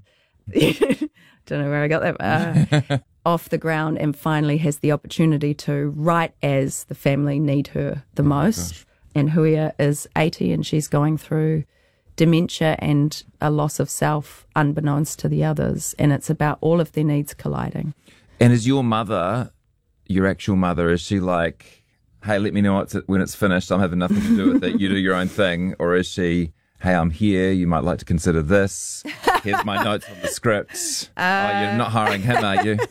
[SPEAKER 12] Mm. Don't know where I got that. Uh, off the ground, and finally has the opportunity to write as the family need her the most. And Huia is eighty and she's going through dementia and a loss of self unbeknownst to the others. And it's about all of their needs colliding.
[SPEAKER 11] And is your mother, your actual mother, is she like, hey, let me know it's, when it's finished, I'm having nothing to do with it, you do your own thing? Or is she, hey, I'm here, you might like to consider this? Here's my notes on the script. Uh, oh, you're not hiring him, are you?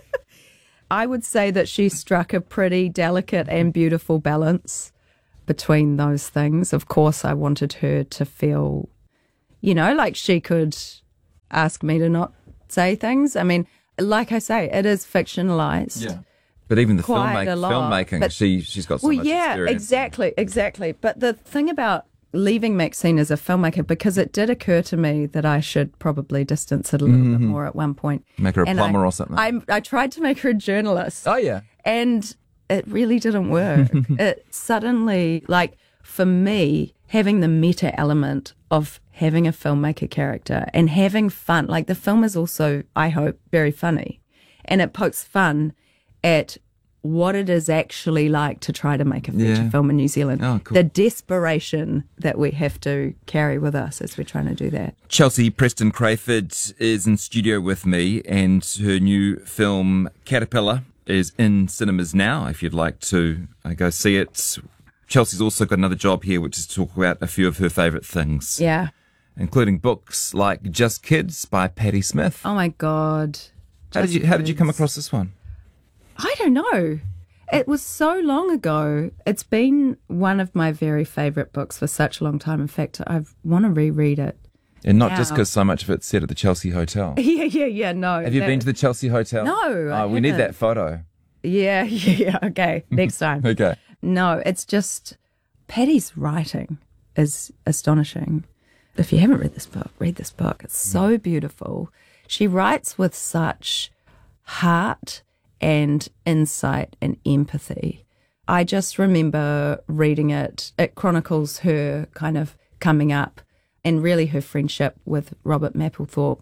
[SPEAKER 12] I would say that she struck a pretty delicate and beautiful balance between those things. Of course, I wanted her to feel, you know, like she could ask me to not say things. I mean, like I say, it is fictionalized.
[SPEAKER 11] Yeah. But even the
[SPEAKER 12] Quite
[SPEAKER 11] filmmaking,
[SPEAKER 12] a lot,
[SPEAKER 11] filmmaking
[SPEAKER 12] but-
[SPEAKER 11] she, she's got so
[SPEAKER 12] Well,
[SPEAKER 11] much
[SPEAKER 12] yeah,
[SPEAKER 11] experience.
[SPEAKER 12] exactly, exactly. But the thing about leaving Maxine as a filmmaker, because it did occur to me that I should probably distance it a little bit more at one point.
[SPEAKER 11] Make her a
[SPEAKER 12] And
[SPEAKER 11] plumber
[SPEAKER 12] I,
[SPEAKER 11] or something.
[SPEAKER 12] I, I tried to make her a journalist.
[SPEAKER 11] Oh, yeah.
[SPEAKER 12] And it really didn't work. It suddenly, like, for me, having the meta element of having a filmmaker character and having fun, like the film is also, I hope, very funny. And it pokes fun at what it is actually like to try to make a feature
[SPEAKER 11] Yeah.
[SPEAKER 12] film in New Zealand.
[SPEAKER 11] Oh, cool.
[SPEAKER 12] The desperation that we have to carry with us as we're trying to do that.
[SPEAKER 11] Chelsea Preston Crayford is in studio with me, and her new film Caterpillar is in cinemas now. If you'd like to uh, go see it, Chelsea's also got another job here, which is to talk about a few of her favourite things,
[SPEAKER 12] Yeah.
[SPEAKER 11] including books like Just Kids by Patti Smith.
[SPEAKER 12] Oh my God.
[SPEAKER 11] how did
[SPEAKER 12] Just
[SPEAKER 11] you How did you come
[SPEAKER 12] Kids.
[SPEAKER 11] across this one?
[SPEAKER 12] I don't know. It was so long ago. It's been one of my very favourite books for such a long time. In fact, I want to reread it.
[SPEAKER 11] And not just
[SPEAKER 12] Now.
[SPEAKER 11] because so much of it's set at the Chelsea Hotel.
[SPEAKER 12] Yeah, yeah, yeah. No.
[SPEAKER 11] Have you
[SPEAKER 12] that-
[SPEAKER 11] been to the Chelsea Hotel?
[SPEAKER 12] No, I
[SPEAKER 11] Oh, we need
[SPEAKER 12] haven't.
[SPEAKER 11] that photo.
[SPEAKER 12] Yeah, yeah, yeah. Okay, next time.
[SPEAKER 11] Okay.
[SPEAKER 12] No, it's just Patty's writing is astonishing. If you haven't read this book, read this book. It's so beautiful. She writes with such heart and insight and empathy. I just remember reading it. It chronicles her kind of coming up and really her friendship with Robert Mapplethorpe,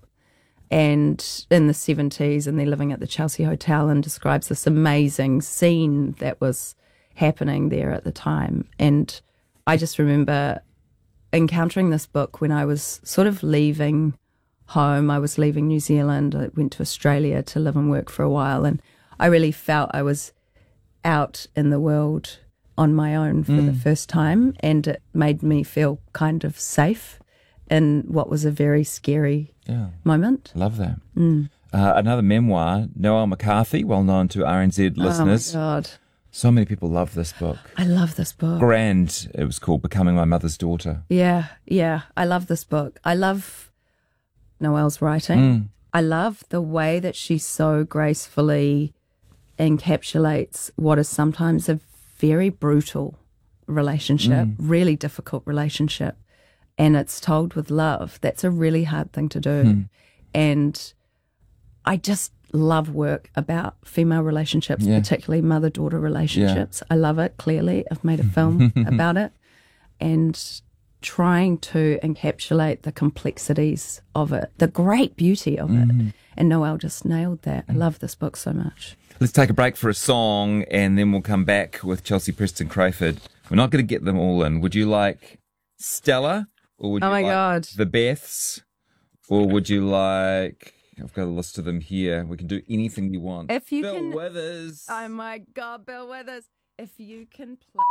[SPEAKER 12] and in the seventies, and they're living at the Chelsea Hotel, and describes this amazing scene that was happening there at the time. And I just remember encountering this book when I was sort of leaving home. I was leaving New Zealand. I went to Australia to live and work for a while, and I really felt I was out in the world on my own for the first time, and it made me feel kind of safe in what was a very scary
[SPEAKER 11] Yeah.
[SPEAKER 12] moment.
[SPEAKER 11] Love that. Uh, another memoir, Noel McCarthy, well known to R N Z listeners.
[SPEAKER 12] Oh my God.
[SPEAKER 11] So many people love this book.
[SPEAKER 12] I love this book.
[SPEAKER 11] Grand, it was called, Becoming My Mother's Daughter.
[SPEAKER 12] Yeah, yeah. I love this book. I love Noelle's writing.
[SPEAKER 11] Mm.
[SPEAKER 12] I love the way that she so gracefully encapsulates what is sometimes a very brutal relationship,
[SPEAKER 11] Mm.
[SPEAKER 12] really difficult relationship. And it's told with love. That's a really hard thing to do.
[SPEAKER 11] Mm.
[SPEAKER 12] And I just love work about female relationships,
[SPEAKER 11] Yeah.
[SPEAKER 12] particularly mother-daughter relationships. I love it, clearly. I've made a film about it. And trying to encapsulate the complexities of it, the great beauty of it. And Noelle just nailed that. I love this book so much.
[SPEAKER 11] Let's take a break for a song, and then we'll come back with Chelsea Preston Crayford. We're not going to get them all in. Would you like Stella, or would
[SPEAKER 12] Oh
[SPEAKER 11] you
[SPEAKER 12] my
[SPEAKER 11] like
[SPEAKER 12] God.
[SPEAKER 11] The Beths, or would you like... I've got a list of them here. We can do anything you want.
[SPEAKER 12] If you
[SPEAKER 11] Bill
[SPEAKER 12] can-
[SPEAKER 11] Withers.
[SPEAKER 12] Oh my God, Bill Withers. If you can play.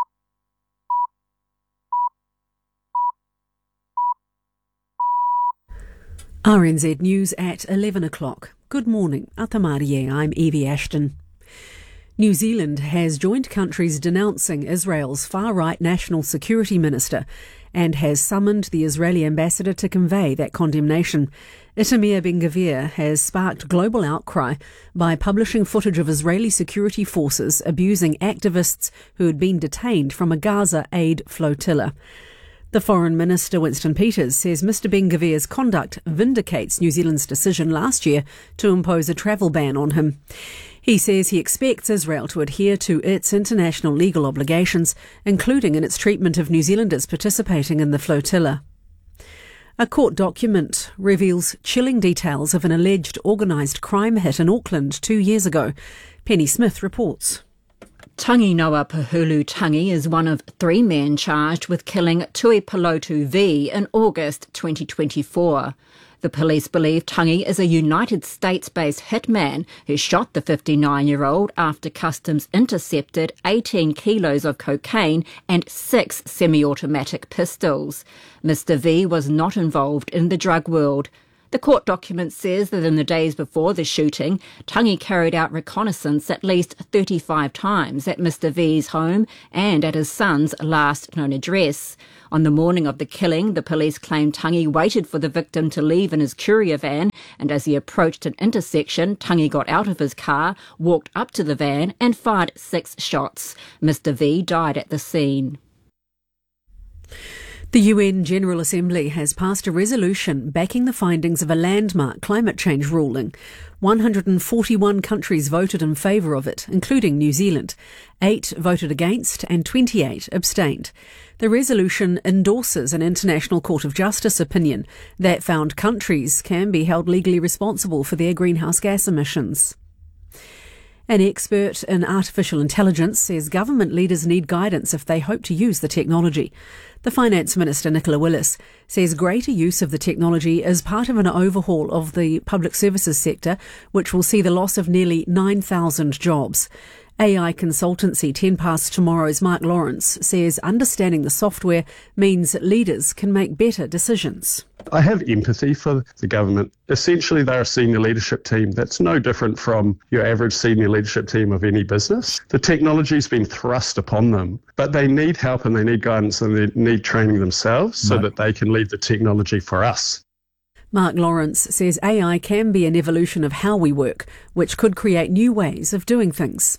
[SPEAKER 13] R N Z News at eleven o'clock. Good morning. Atamarie, I'm Evie Ashton. New Zealand has joined countries denouncing Israel's far-right National Security Minister and has summoned the Israeli ambassador to convey that condemnation. Itamar Ben-Gvir has sparked global outcry by publishing footage of Israeli security forces abusing activists who had been detained from a Gaza aid flotilla. The Foreign Minister, Winston Peters, says Mr Ben-Gvir's conduct vindicates New Zealand's decision last year to impose a travel ban on him. He says he expects Israel to adhere to its international legal obligations, including in its treatment of New Zealanders participating in the flotilla. A court document reveals chilling details of an alleged organised crime hit in Auckland two years ago. Penny Smith reports.
[SPEAKER 14] Tangi Noa Pahulu Tangi is one of three men charged with killing Tuipulotu V in August twenty twenty-four. The police believe Tangi is a United States-based hitman who shot the fifty-nine-year-old after customs intercepted eighteen kilos of cocaine and six semi-automatic pistols. Mister V was not involved in the drug world. The court document says that in the days before the shooting, Tangi carried out reconnaissance at least thirty-five times at Mister V's home and at his son's last known address. On the morning of the killing, the police claimed Tangi waited for the victim to leave in his courier van, and as he approached an intersection, Tangi got out of his car, walked up to the van and fired six shots. Mister V died at the scene.
[SPEAKER 13] The U N General Assembly has passed a resolution backing the findings of a landmark climate change ruling. one hundred forty-one countries voted in favour of it, including New Zealand. Eight voted against and twenty-eight abstained. The resolution endorses an International Court of Justice opinion that found countries can be held legally responsible for their greenhouse gas emissions. An expert in artificial intelligence says government leaders need guidance if they hope to use the technology. The Finance Minister, Nicola Willis, says greater use of the technology is part of an overhaul of the public services sector, which will see the loss of nearly nine thousand jobs. A I consultancy ten past Tomorrow's Mark Lawrence says understanding the software means leaders can make better decisions.
[SPEAKER 15] I have empathy for the government. Essentially, they're a senior leadership team that's no different from your average senior leadership team of any business. The technology's been thrust upon them, but they need help and they need guidance and they need training themselves so
[SPEAKER 16] Right.
[SPEAKER 15] that they can leave the technology for us.
[SPEAKER 13] Mark Lawrence says A I can be an evolution of how we work, which could create new ways of doing things.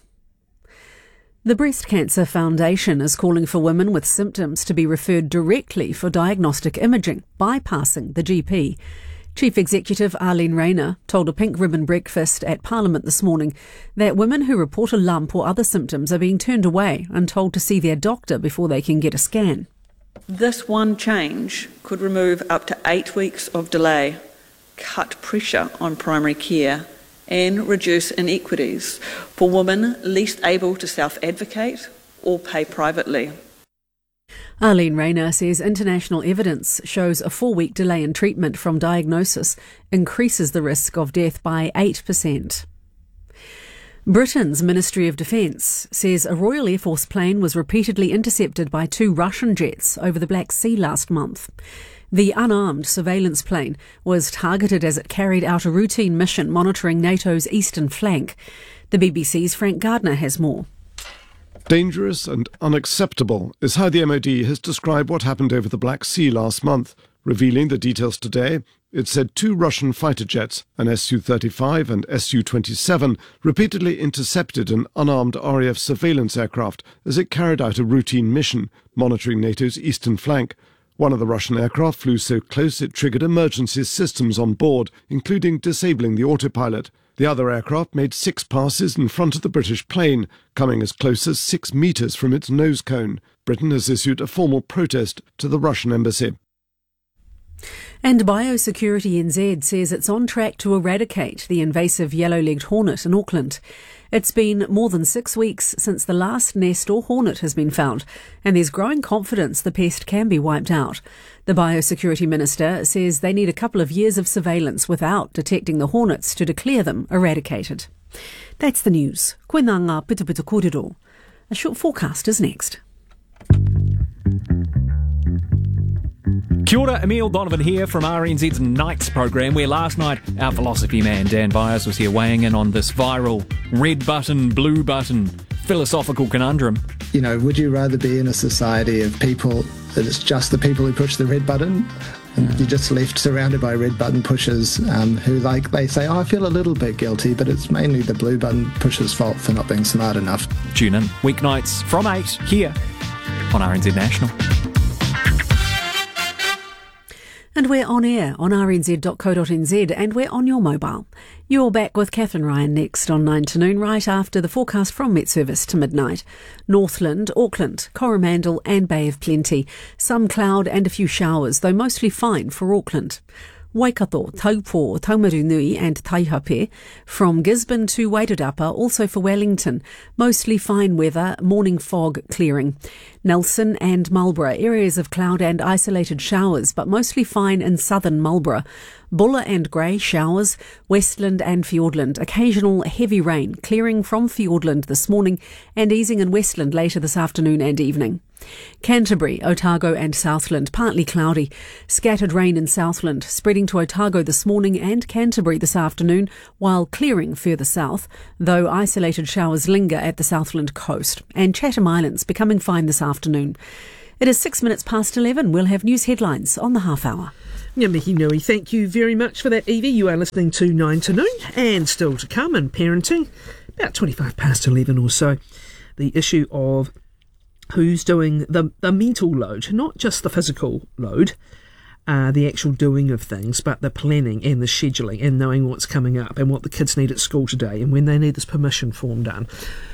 [SPEAKER 13] The Breast Cancer Foundation is calling for women with symptoms to be referred directly for diagnostic imaging, bypassing the G P. Chief Executive Arlene Rayner told a pink ribbon breakfast at Parliament this morning that women who report a lump or other symptoms are being turned away and told to see their doctor before they can get a scan.
[SPEAKER 16] This one change could remove up to eight weeks of delay, cut pressure on primary care, and reduce inequities for women least able to self-advocate or pay privately.
[SPEAKER 13] Arlene Rayner says international evidence shows a four-week delay in treatment from diagnosis increases the risk of death by eight percent. Britain's Ministry of Defence says a Royal Air Force plane was repeatedly intercepted by two Russian jets over the Black Sea last month. The unarmed surveillance plane was targeted as it carried out a routine mission monitoring NATO's eastern flank. The B B C's Frank Gardner has more.
[SPEAKER 17] Dangerous and unacceptable is how the M O D has described what happened over the Black Sea last month. Revealing the details today, it said two Russian fighter jets, an S U thirty-five and S U twenty-seven, repeatedly intercepted an unarmed R A F surveillance aircraft as it carried out a routine mission monitoring NATO's eastern flank. One of the Russian aircraft flew so close it triggered emergency systems on board, including disabling the autopilot. The other aircraft made six passes in front of the British plane, coming as close as six metres from its nose cone. Britain has issued a formal protest to the Russian embassy.
[SPEAKER 13] And Biosecurity N Z says it's on track to eradicate the invasive yellow-legged hornet in Auckland. It's been more than six weeks since the last nest or hornet has been found, and there's growing confidence the pest can be wiped out. The Biosecurity Minister says they need a couple of years of surveillance without detecting the hornets to declare them eradicated. That's the news. Koe nā ngā pitupitu kōrero. A short forecast is next.
[SPEAKER 18] Kia ora, Emile Donovan here from R N Z's Nights programme, where last night our philosophy man Dan Byers was here weighing in on this viral red button, blue button philosophical conundrum.
[SPEAKER 19] You know, would you rather be in a society of people that it's just the people who push the red button, and you're just left surrounded by red button pushers um, who, like, they say, oh, I feel a little bit guilty, but it's mainly the blue button pushers' fault for not being smart enough.
[SPEAKER 18] Tune in weeknights from eight here on R N Z National.
[SPEAKER 13] And we're on air on r n z dot co dot n z and we're on your mobile. You're back with Catherine Ryan next on nine to noon, right after the forecast from Met Service to midnight. Northland, Auckland, Coromandel and Bay of Plenty. Some cloud and a few showers, though mostly fine for Auckland. Waikato, Taupō, Taumarunui and Taihape. From Gisborne to Wairarapa, also for Wellington. Mostly fine weather, morning fog clearing. Nelson and Marlborough, areas of cloud and isolated showers, but mostly fine in southern Marlborough. Buller and Grey, showers. Westland and Fiordland, occasional heavy rain, clearing from Fiordland this morning and easing in Westland later this afternoon and evening. Canterbury, Otago and Southland, partly cloudy. Scattered rain in Southland, spreading to Otago this morning and Canterbury this afternoon, while clearing further south, though isolated showers linger at the Southland coast. And Chatham Islands becoming fine this afternoon. It is six minutes past eleven. We'll have news headlines on the half hour.
[SPEAKER 20] Ngā mihi nui, thank you very much for that, Evie. You are listening to nine to noon, and still to come in parenting, about twenty-five past eleven or so, the issue of who's doing the, the mental load, not just the physical load, uh, the actual doing of things, but the planning and the scheduling and knowing what's coming up and what the kids need at school today and when they need this permission form done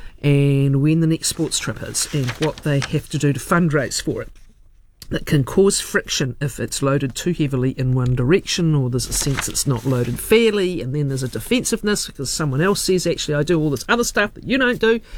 [SPEAKER 20] and when the next sports trip is and what they have to do to fundraise for it. That can cause friction if it's loaded too heavily in one direction, or there's a sense it's not loaded fairly, and then there's a defensiveness because someone else says, actually, I do all this other stuff that you don't do.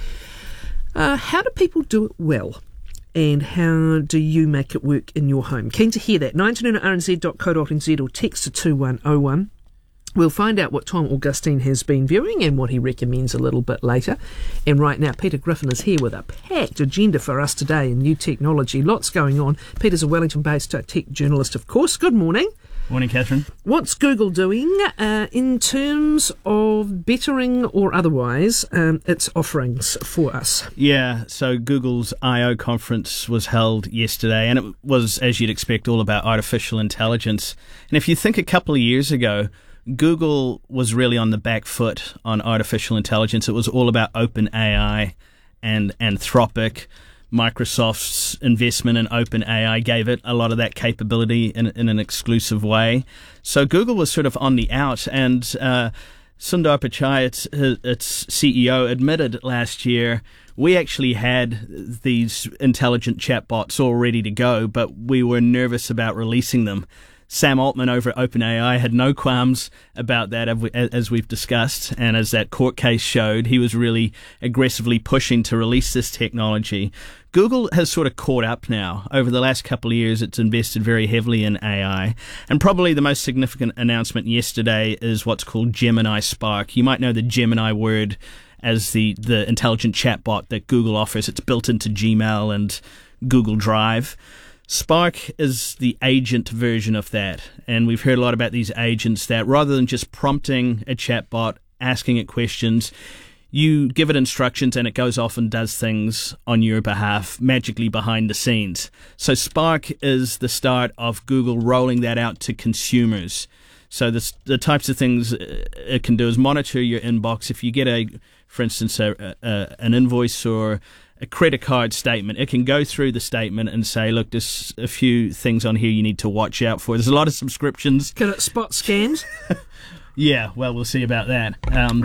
[SPEAKER 20] Uh, how do people do it well? And how do you make it work in your home? Keen to hear that. nine to noon at r n z dot co dot n z or text to two one oh one. We'll find out what Tom Augustine has been viewing and what he recommends a little bit later. And right now, Peter Griffin is here with a packed agenda for us today in new technology. Lots going on. Peter's a Wellington-based tech journalist, of course. Good morning.
[SPEAKER 21] Morning, Catherine.
[SPEAKER 20] What's Google doing uh, in terms of bettering or otherwise um, its offerings for us?
[SPEAKER 21] Yeah, so Google's I O conference was held yesterday, and it was, as you'd expect, all about artificial intelligence. And if you think a couple of years ago, Google was really on the back foot on artificial intelligence. It was all about OpenAI and Anthropic. Microsoft's investment in OpenAI gave it a lot of that capability in, in an exclusive way. So Google was sort of on the out, and uh, Sundar Pichai, its, its C E O, admitted last year, we actually had these intelligent chatbots all ready to go, but we were nervous about releasing them. Sam Altman over at OpenAI had no qualms about that, as we've discussed, and as that court case showed, he was really aggressively pushing to release this technology. Google has sort of caught up now. Over the last couple of years, it's invested very heavily in A I, and probably the most significant announcement yesterday is what's called Gemini Spark. You might know the Gemini word as the, the intelligent chatbot that Google offers. It's built into Gmail and Google Drive. Spark is the agent version of that, and we've heard a lot about these agents that rather than just prompting a chatbot, asking it questions, you give it instructions and it goes off and does things on your behalf, magically behind the scenes. So Spark is the start of Google rolling that out to consumers. So the, the types of things it can do is monitor your inbox. If you get, a, for instance, a, a, an invoice or a credit card statement, it can go through the statement and say, look, there's a few things on here you need to watch out for. There's a lot of subscriptions.
[SPEAKER 20] Can it spot scams?
[SPEAKER 21] Yeah, well, we'll see about that. Um,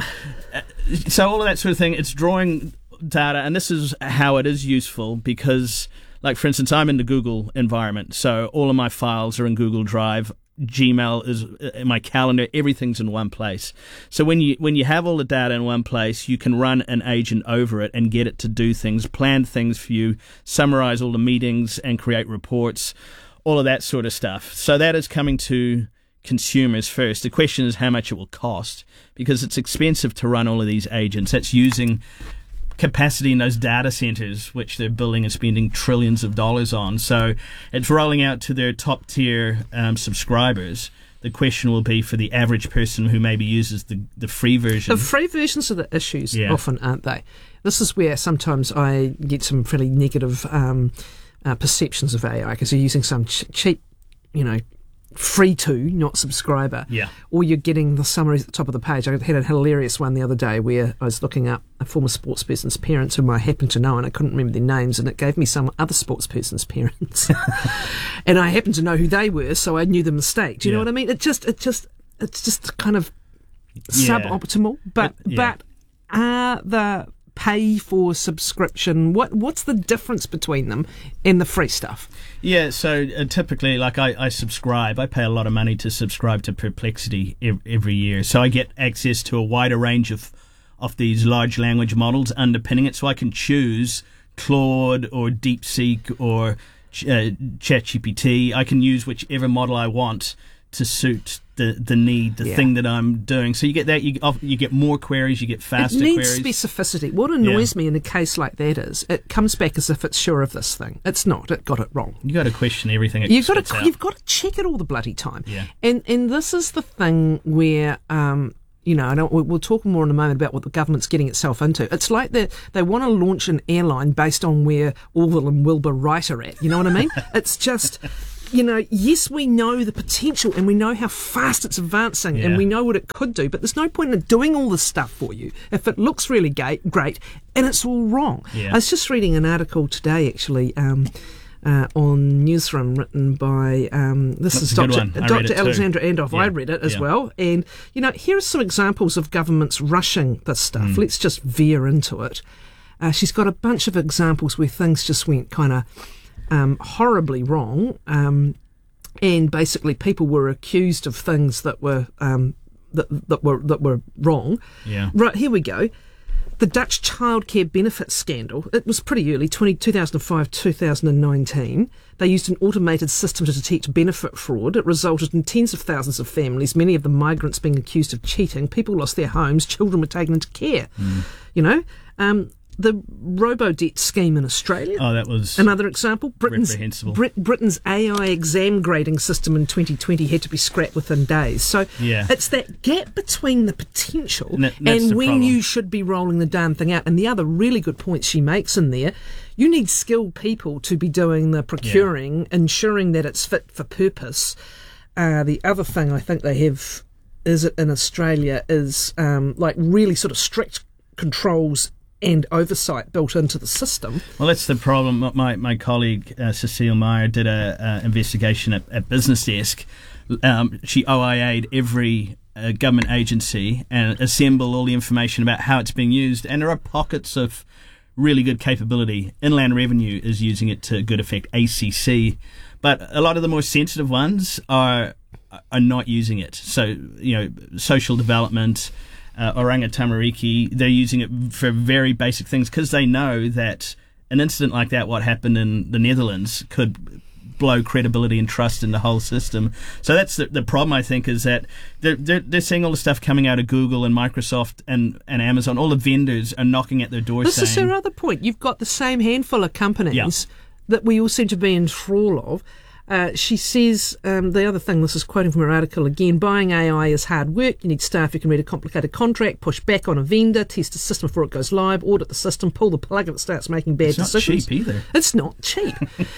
[SPEAKER 21] so all of that sort of thing, it's drawing data, and this is how it is useful because, like, for instance, I'm in the Google environment, so all of my files are in Google Drive. Gmail is in my calendar, everything's in one place. So when you when you have all the data in one place, you can run an agent over it and get it to do things, plan things for you, summarize all the meetings and create reports, all of that sort of stuff. So that is coming to consumers first. The question is how much it will cost, because it's expensive to run all of these agents. That's using capacity in those data centers, which they're building and spending trillions of dollars on. So it's rolling out to their top tier um, subscribers. The question will be for the average person who maybe uses the, the free version.
[SPEAKER 20] The free versions are the issues,
[SPEAKER 21] yeah.
[SPEAKER 20] often, aren't they? This is where sometimes I get some fairly negative um, uh, perceptions of A I, because you're using some ch- cheap, you know, free to, not subscriber.
[SPEAKER 21] Yeah.
[SPEAKER 20] Or you're getting the summaries at the top of the page. I had a hilarious one the other day where I was looking up a former sports person's parents whom I happened to know, and I couldn't remember their names, and it gave me some other sports person's parents. And I happened to know who they were, so I knew the mistake. Do you yeah. know what I mean? It just, it just, it's just kind of yeah. suboptimal. But, it, yeah. but are the pay for subscription, what what's the difference between them and the free stuff?
[SPEAKER 21] Yeah, so uh, typically, like I, I subscribe, I pay a lot of money to subscribe to Perplexity ev- every year. So I get access to a wider range of, of these large language models underpinning it. So I can choose Claude or DeepSeek or uh, ChatGPT. I can use whichever model I want to suit the the need, the
[SPEAKER 20] Yeah.
[SPEAKER 21] thing that I'm doing. So you get that, you you get more queries, you get faster
[SPEAKER 20] it needs
[SPEAKER 21] queries.
[SPEAKER 20] specificity. What annoys me in a case like that is it comes back as if it's sure of this thing. It's not. It got it wrong.
[SPEAKER 21] You got to question everything. It
[SPEAKER 20] You've got
[SPEAKER 21] spits
[SPEAKER 20] to
[SPEAKER 21] out.
[SPEAKER 20] you've got to check it all the bloody time.
[SPEAKER 21] Yeah.
[SPEAKER 20] And and this is the thing where um you know, I don't, we'll talk more in a moment about what the government's getting itself into. It's like they they want to launch an airline based on where Orville and Wilbur Wright are at. You know what I mean? It's just, you know, yes, we know the potential and we know how fast it's advancing
[SPEAKER 21] Yeah.
[SPEAKER 20] and we know what it could do, but there's no point in doing all this stuff for you if it looks really ga- great and it's all wrong.
[SPEAKER 21] Yeah.
[SPEAKER 20] I was just reading an article today, actually, um, Uh, on Newsroom, written by um, this
[SPEAKER 21] That's
[SPEAKER 20] is
[SPEAKER 21] a good
[SPEAKER 20] Doctor
[SPEAKER 21] one. I read
[SPEAKER 20] Doctor
[SPEAKER 21] it too.
[SPEAKER 20] Alexandra Andoff.
[SPEAKER 21] Yeah.
[SPEAKER 20] I read it as
[SPEAKER 21] Yeah.
[SPEAKER 20] well, and you know, here are some examples of governments rushing this stuff.
[SPEAKER 21] Mm.
[SPEAKER 20] Let's just veer into it. Uh, she's got a bunch of examples where things just went kind of um, horribly wrong, um, and basically people were accused of things that were um, that that were that were wrong.
[SPEAKER 21] Yeah.
[SPEAKER 20] Right, here we go. The Dutch childcare benefit scandal. It was pretty early, two thousand five, two thousand nineteen. They used an automated system to detect benefit fraud. It resulted in tens of thousands of families, many of them migrants, being accused of cheating. People lost their homes. Children were taken into care.
[SPEAKER 21] Mm.
[SPEAKER 20] You know, um, the robo-debt scheme in Australia.
[SPEAKER 21] Oh, that was
[SPEAKER 20] another example. Britain's,
[SPEAKER 21] reprehensible.
[SPEAKER 20] Brit- Britain's A I exam grading system in twenty twenty had to be scrapped within days. So
[SPEAKER 21] Yeah.
[SPEAKER 20] it's that gap between the potential
[SPEAKER 21] And that- that's
[SPEAKER 20] and
[SPEAKER 21] the
[SPEAKER 20] when
[SPEAKER 21] problem.
[SPEAKER 20] you should be rolling the damn thing out. And the other really good point she makes in there, you need skilled people to be doing the procuring, ensuring that it's fit for purpose. Uh, the other thing I think they have is it in Australia is um, like really sort of strict controls and oversight built into the system.
[SPEAKER 21] Well, that's the problem. My my colleague uh, Cecile Meyer did a, a investigation at, at Business Desk. Um, she O I A'd every uh, government agency and assembled all the information about how it's being used. And there are pockets of really good capability. Inland Revenue is using it to good effect. A C C, but a lot of the more sensitive ones are are not using it. So you know, social development. Uh, Oranga Tamariki, they're using it for very basic things because they know that an incident like that, what happened in the Netherlands, could blow credibility and trust in the whole system. So that's the, the problem, I think, is that they're, they're, they're seeing all the stuff coming out of Google and Microsoft and, and Amazon. All the vendors are knocking at their door
[SPEAKER 20] This
[SPEAKER 21] saying...
[SPEAKER 20] is her other point. You've got the same handful of companies
[SPEAKER 21] Yeah.
[SPEAKER 20] that we all seem to be in thrall of. Uh, she says, um, the other thing, this is quoting from her article again, buying A I is hard work. You need staff who can read a complicated contract, push back on a vendor, test a system before it goes live, audit the system, pull the plug if it starts making bad
[SPEAKER 21] It's not
[SPEAKER 20] decisions.
[SPEAKER 21] cheap either.
[SPEAKER 20] It's not cheap.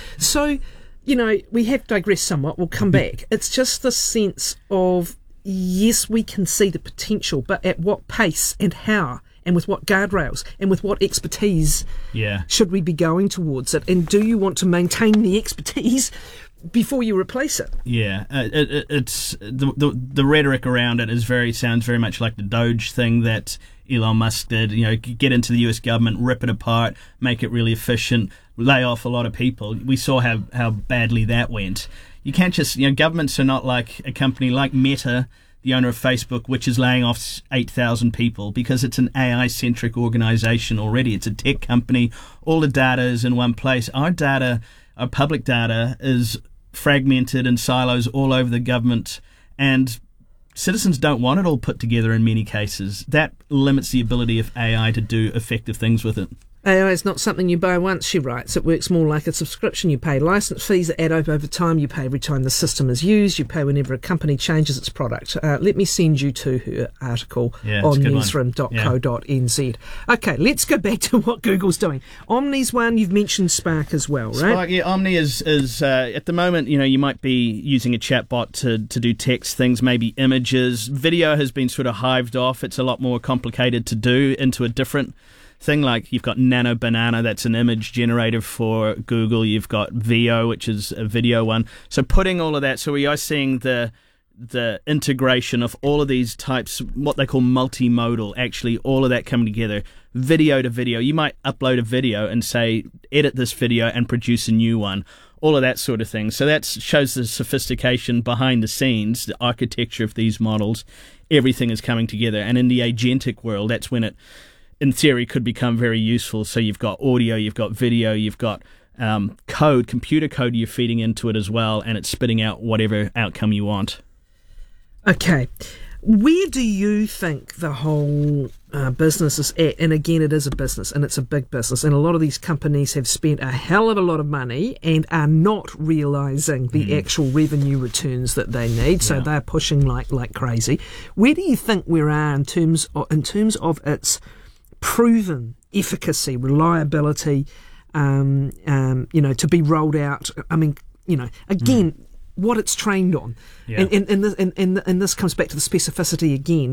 [SPEAKER 20] So, you know, we have digressed somewhat. We'll come back. It's just the sense of, yes, we can see the potential, but at what pace and how? And with what guardrails and with what expertise
[SPEAKER 21] Yeah.
[SPEAKER 20] should we be going towards it? And do you want to maintain the expertise before you replace it?
[SPEAKER 21] Yeah, uh, it, it, it's the, the the rhetoric around it is very sounds very much like the Doge thing that Elon Musk did. You know, get into the U S government, rip it apart, make it really efficient, lay off a lot of people. We saw how how badly that went. You can't just you know governments are not like a company like Meta, the owner of Facebook, which is laying off eight thousand people because it's an A I-centric organization already. It's a tech company. All the data is in one place. Our data, our public data, is fragmented in silos all over the government, and citizens don't want it all put together in many cases. That limits the ability of A I to do effective things with it.
[SPEAKER 20] A I is not something you buy once, she writes. It works more like a subscription. You pay license fees that add up over time. You pay every time the system is used. You pay whenever a company changes its product. Uh, let me send you to her article
[SPEAKER 21] Yeah, it's
[SPEAKER 20] on
[SPEAKER 21] a good one.
[SPEAKER 20] newsroom dot co dot n z. Okay, let's go back to what Google's doing. Omni's one, you've mentioned Spark as well, right?
[SPEAKER 21] Spark, yeah, Omni is is uh, at the moment. You know, you might be using a chatbot to to do text things, maybe images. Video has been sort of hived off. It's a lot more complicated to do into a different thing. Like you've got Nano Banana, that's an image generator for Google. You've got Veo, which is a video one. So putting all of that, so we are seeing the the integration of all of these types, what they call multimodal, actually all of that coming together, video to video. You might upload a video and say, edit this video and produce a new one, all of that sort of thing. So that shows the sophistication behind the scenes, the architecture of these models. Everything is coming together. And in the agentic world, that's when it, in theory, could become very useful. So you've got audio, you've got video, you've got um, code, computer code you're feeding into it as well, and it's spitting out whatever outcome you want.
[SPEAKER 20] Okay. Where do you think the whole uh, business is at? And again, it is a business, and it's a big business, and a lot of these companies have spent a hell of a lot of money and are not realising the mm. actual revenue returns that they need, so yeah. they're pushing like like crazy. Where do you think we are in terms of, in terms of its proven efficacy, reliability, um, um, you know, to be rolled out? I mean, you know, again... Mm. what it's trained on. Yeah. And, and, and, this, and, and, and this comes back to the specificity again.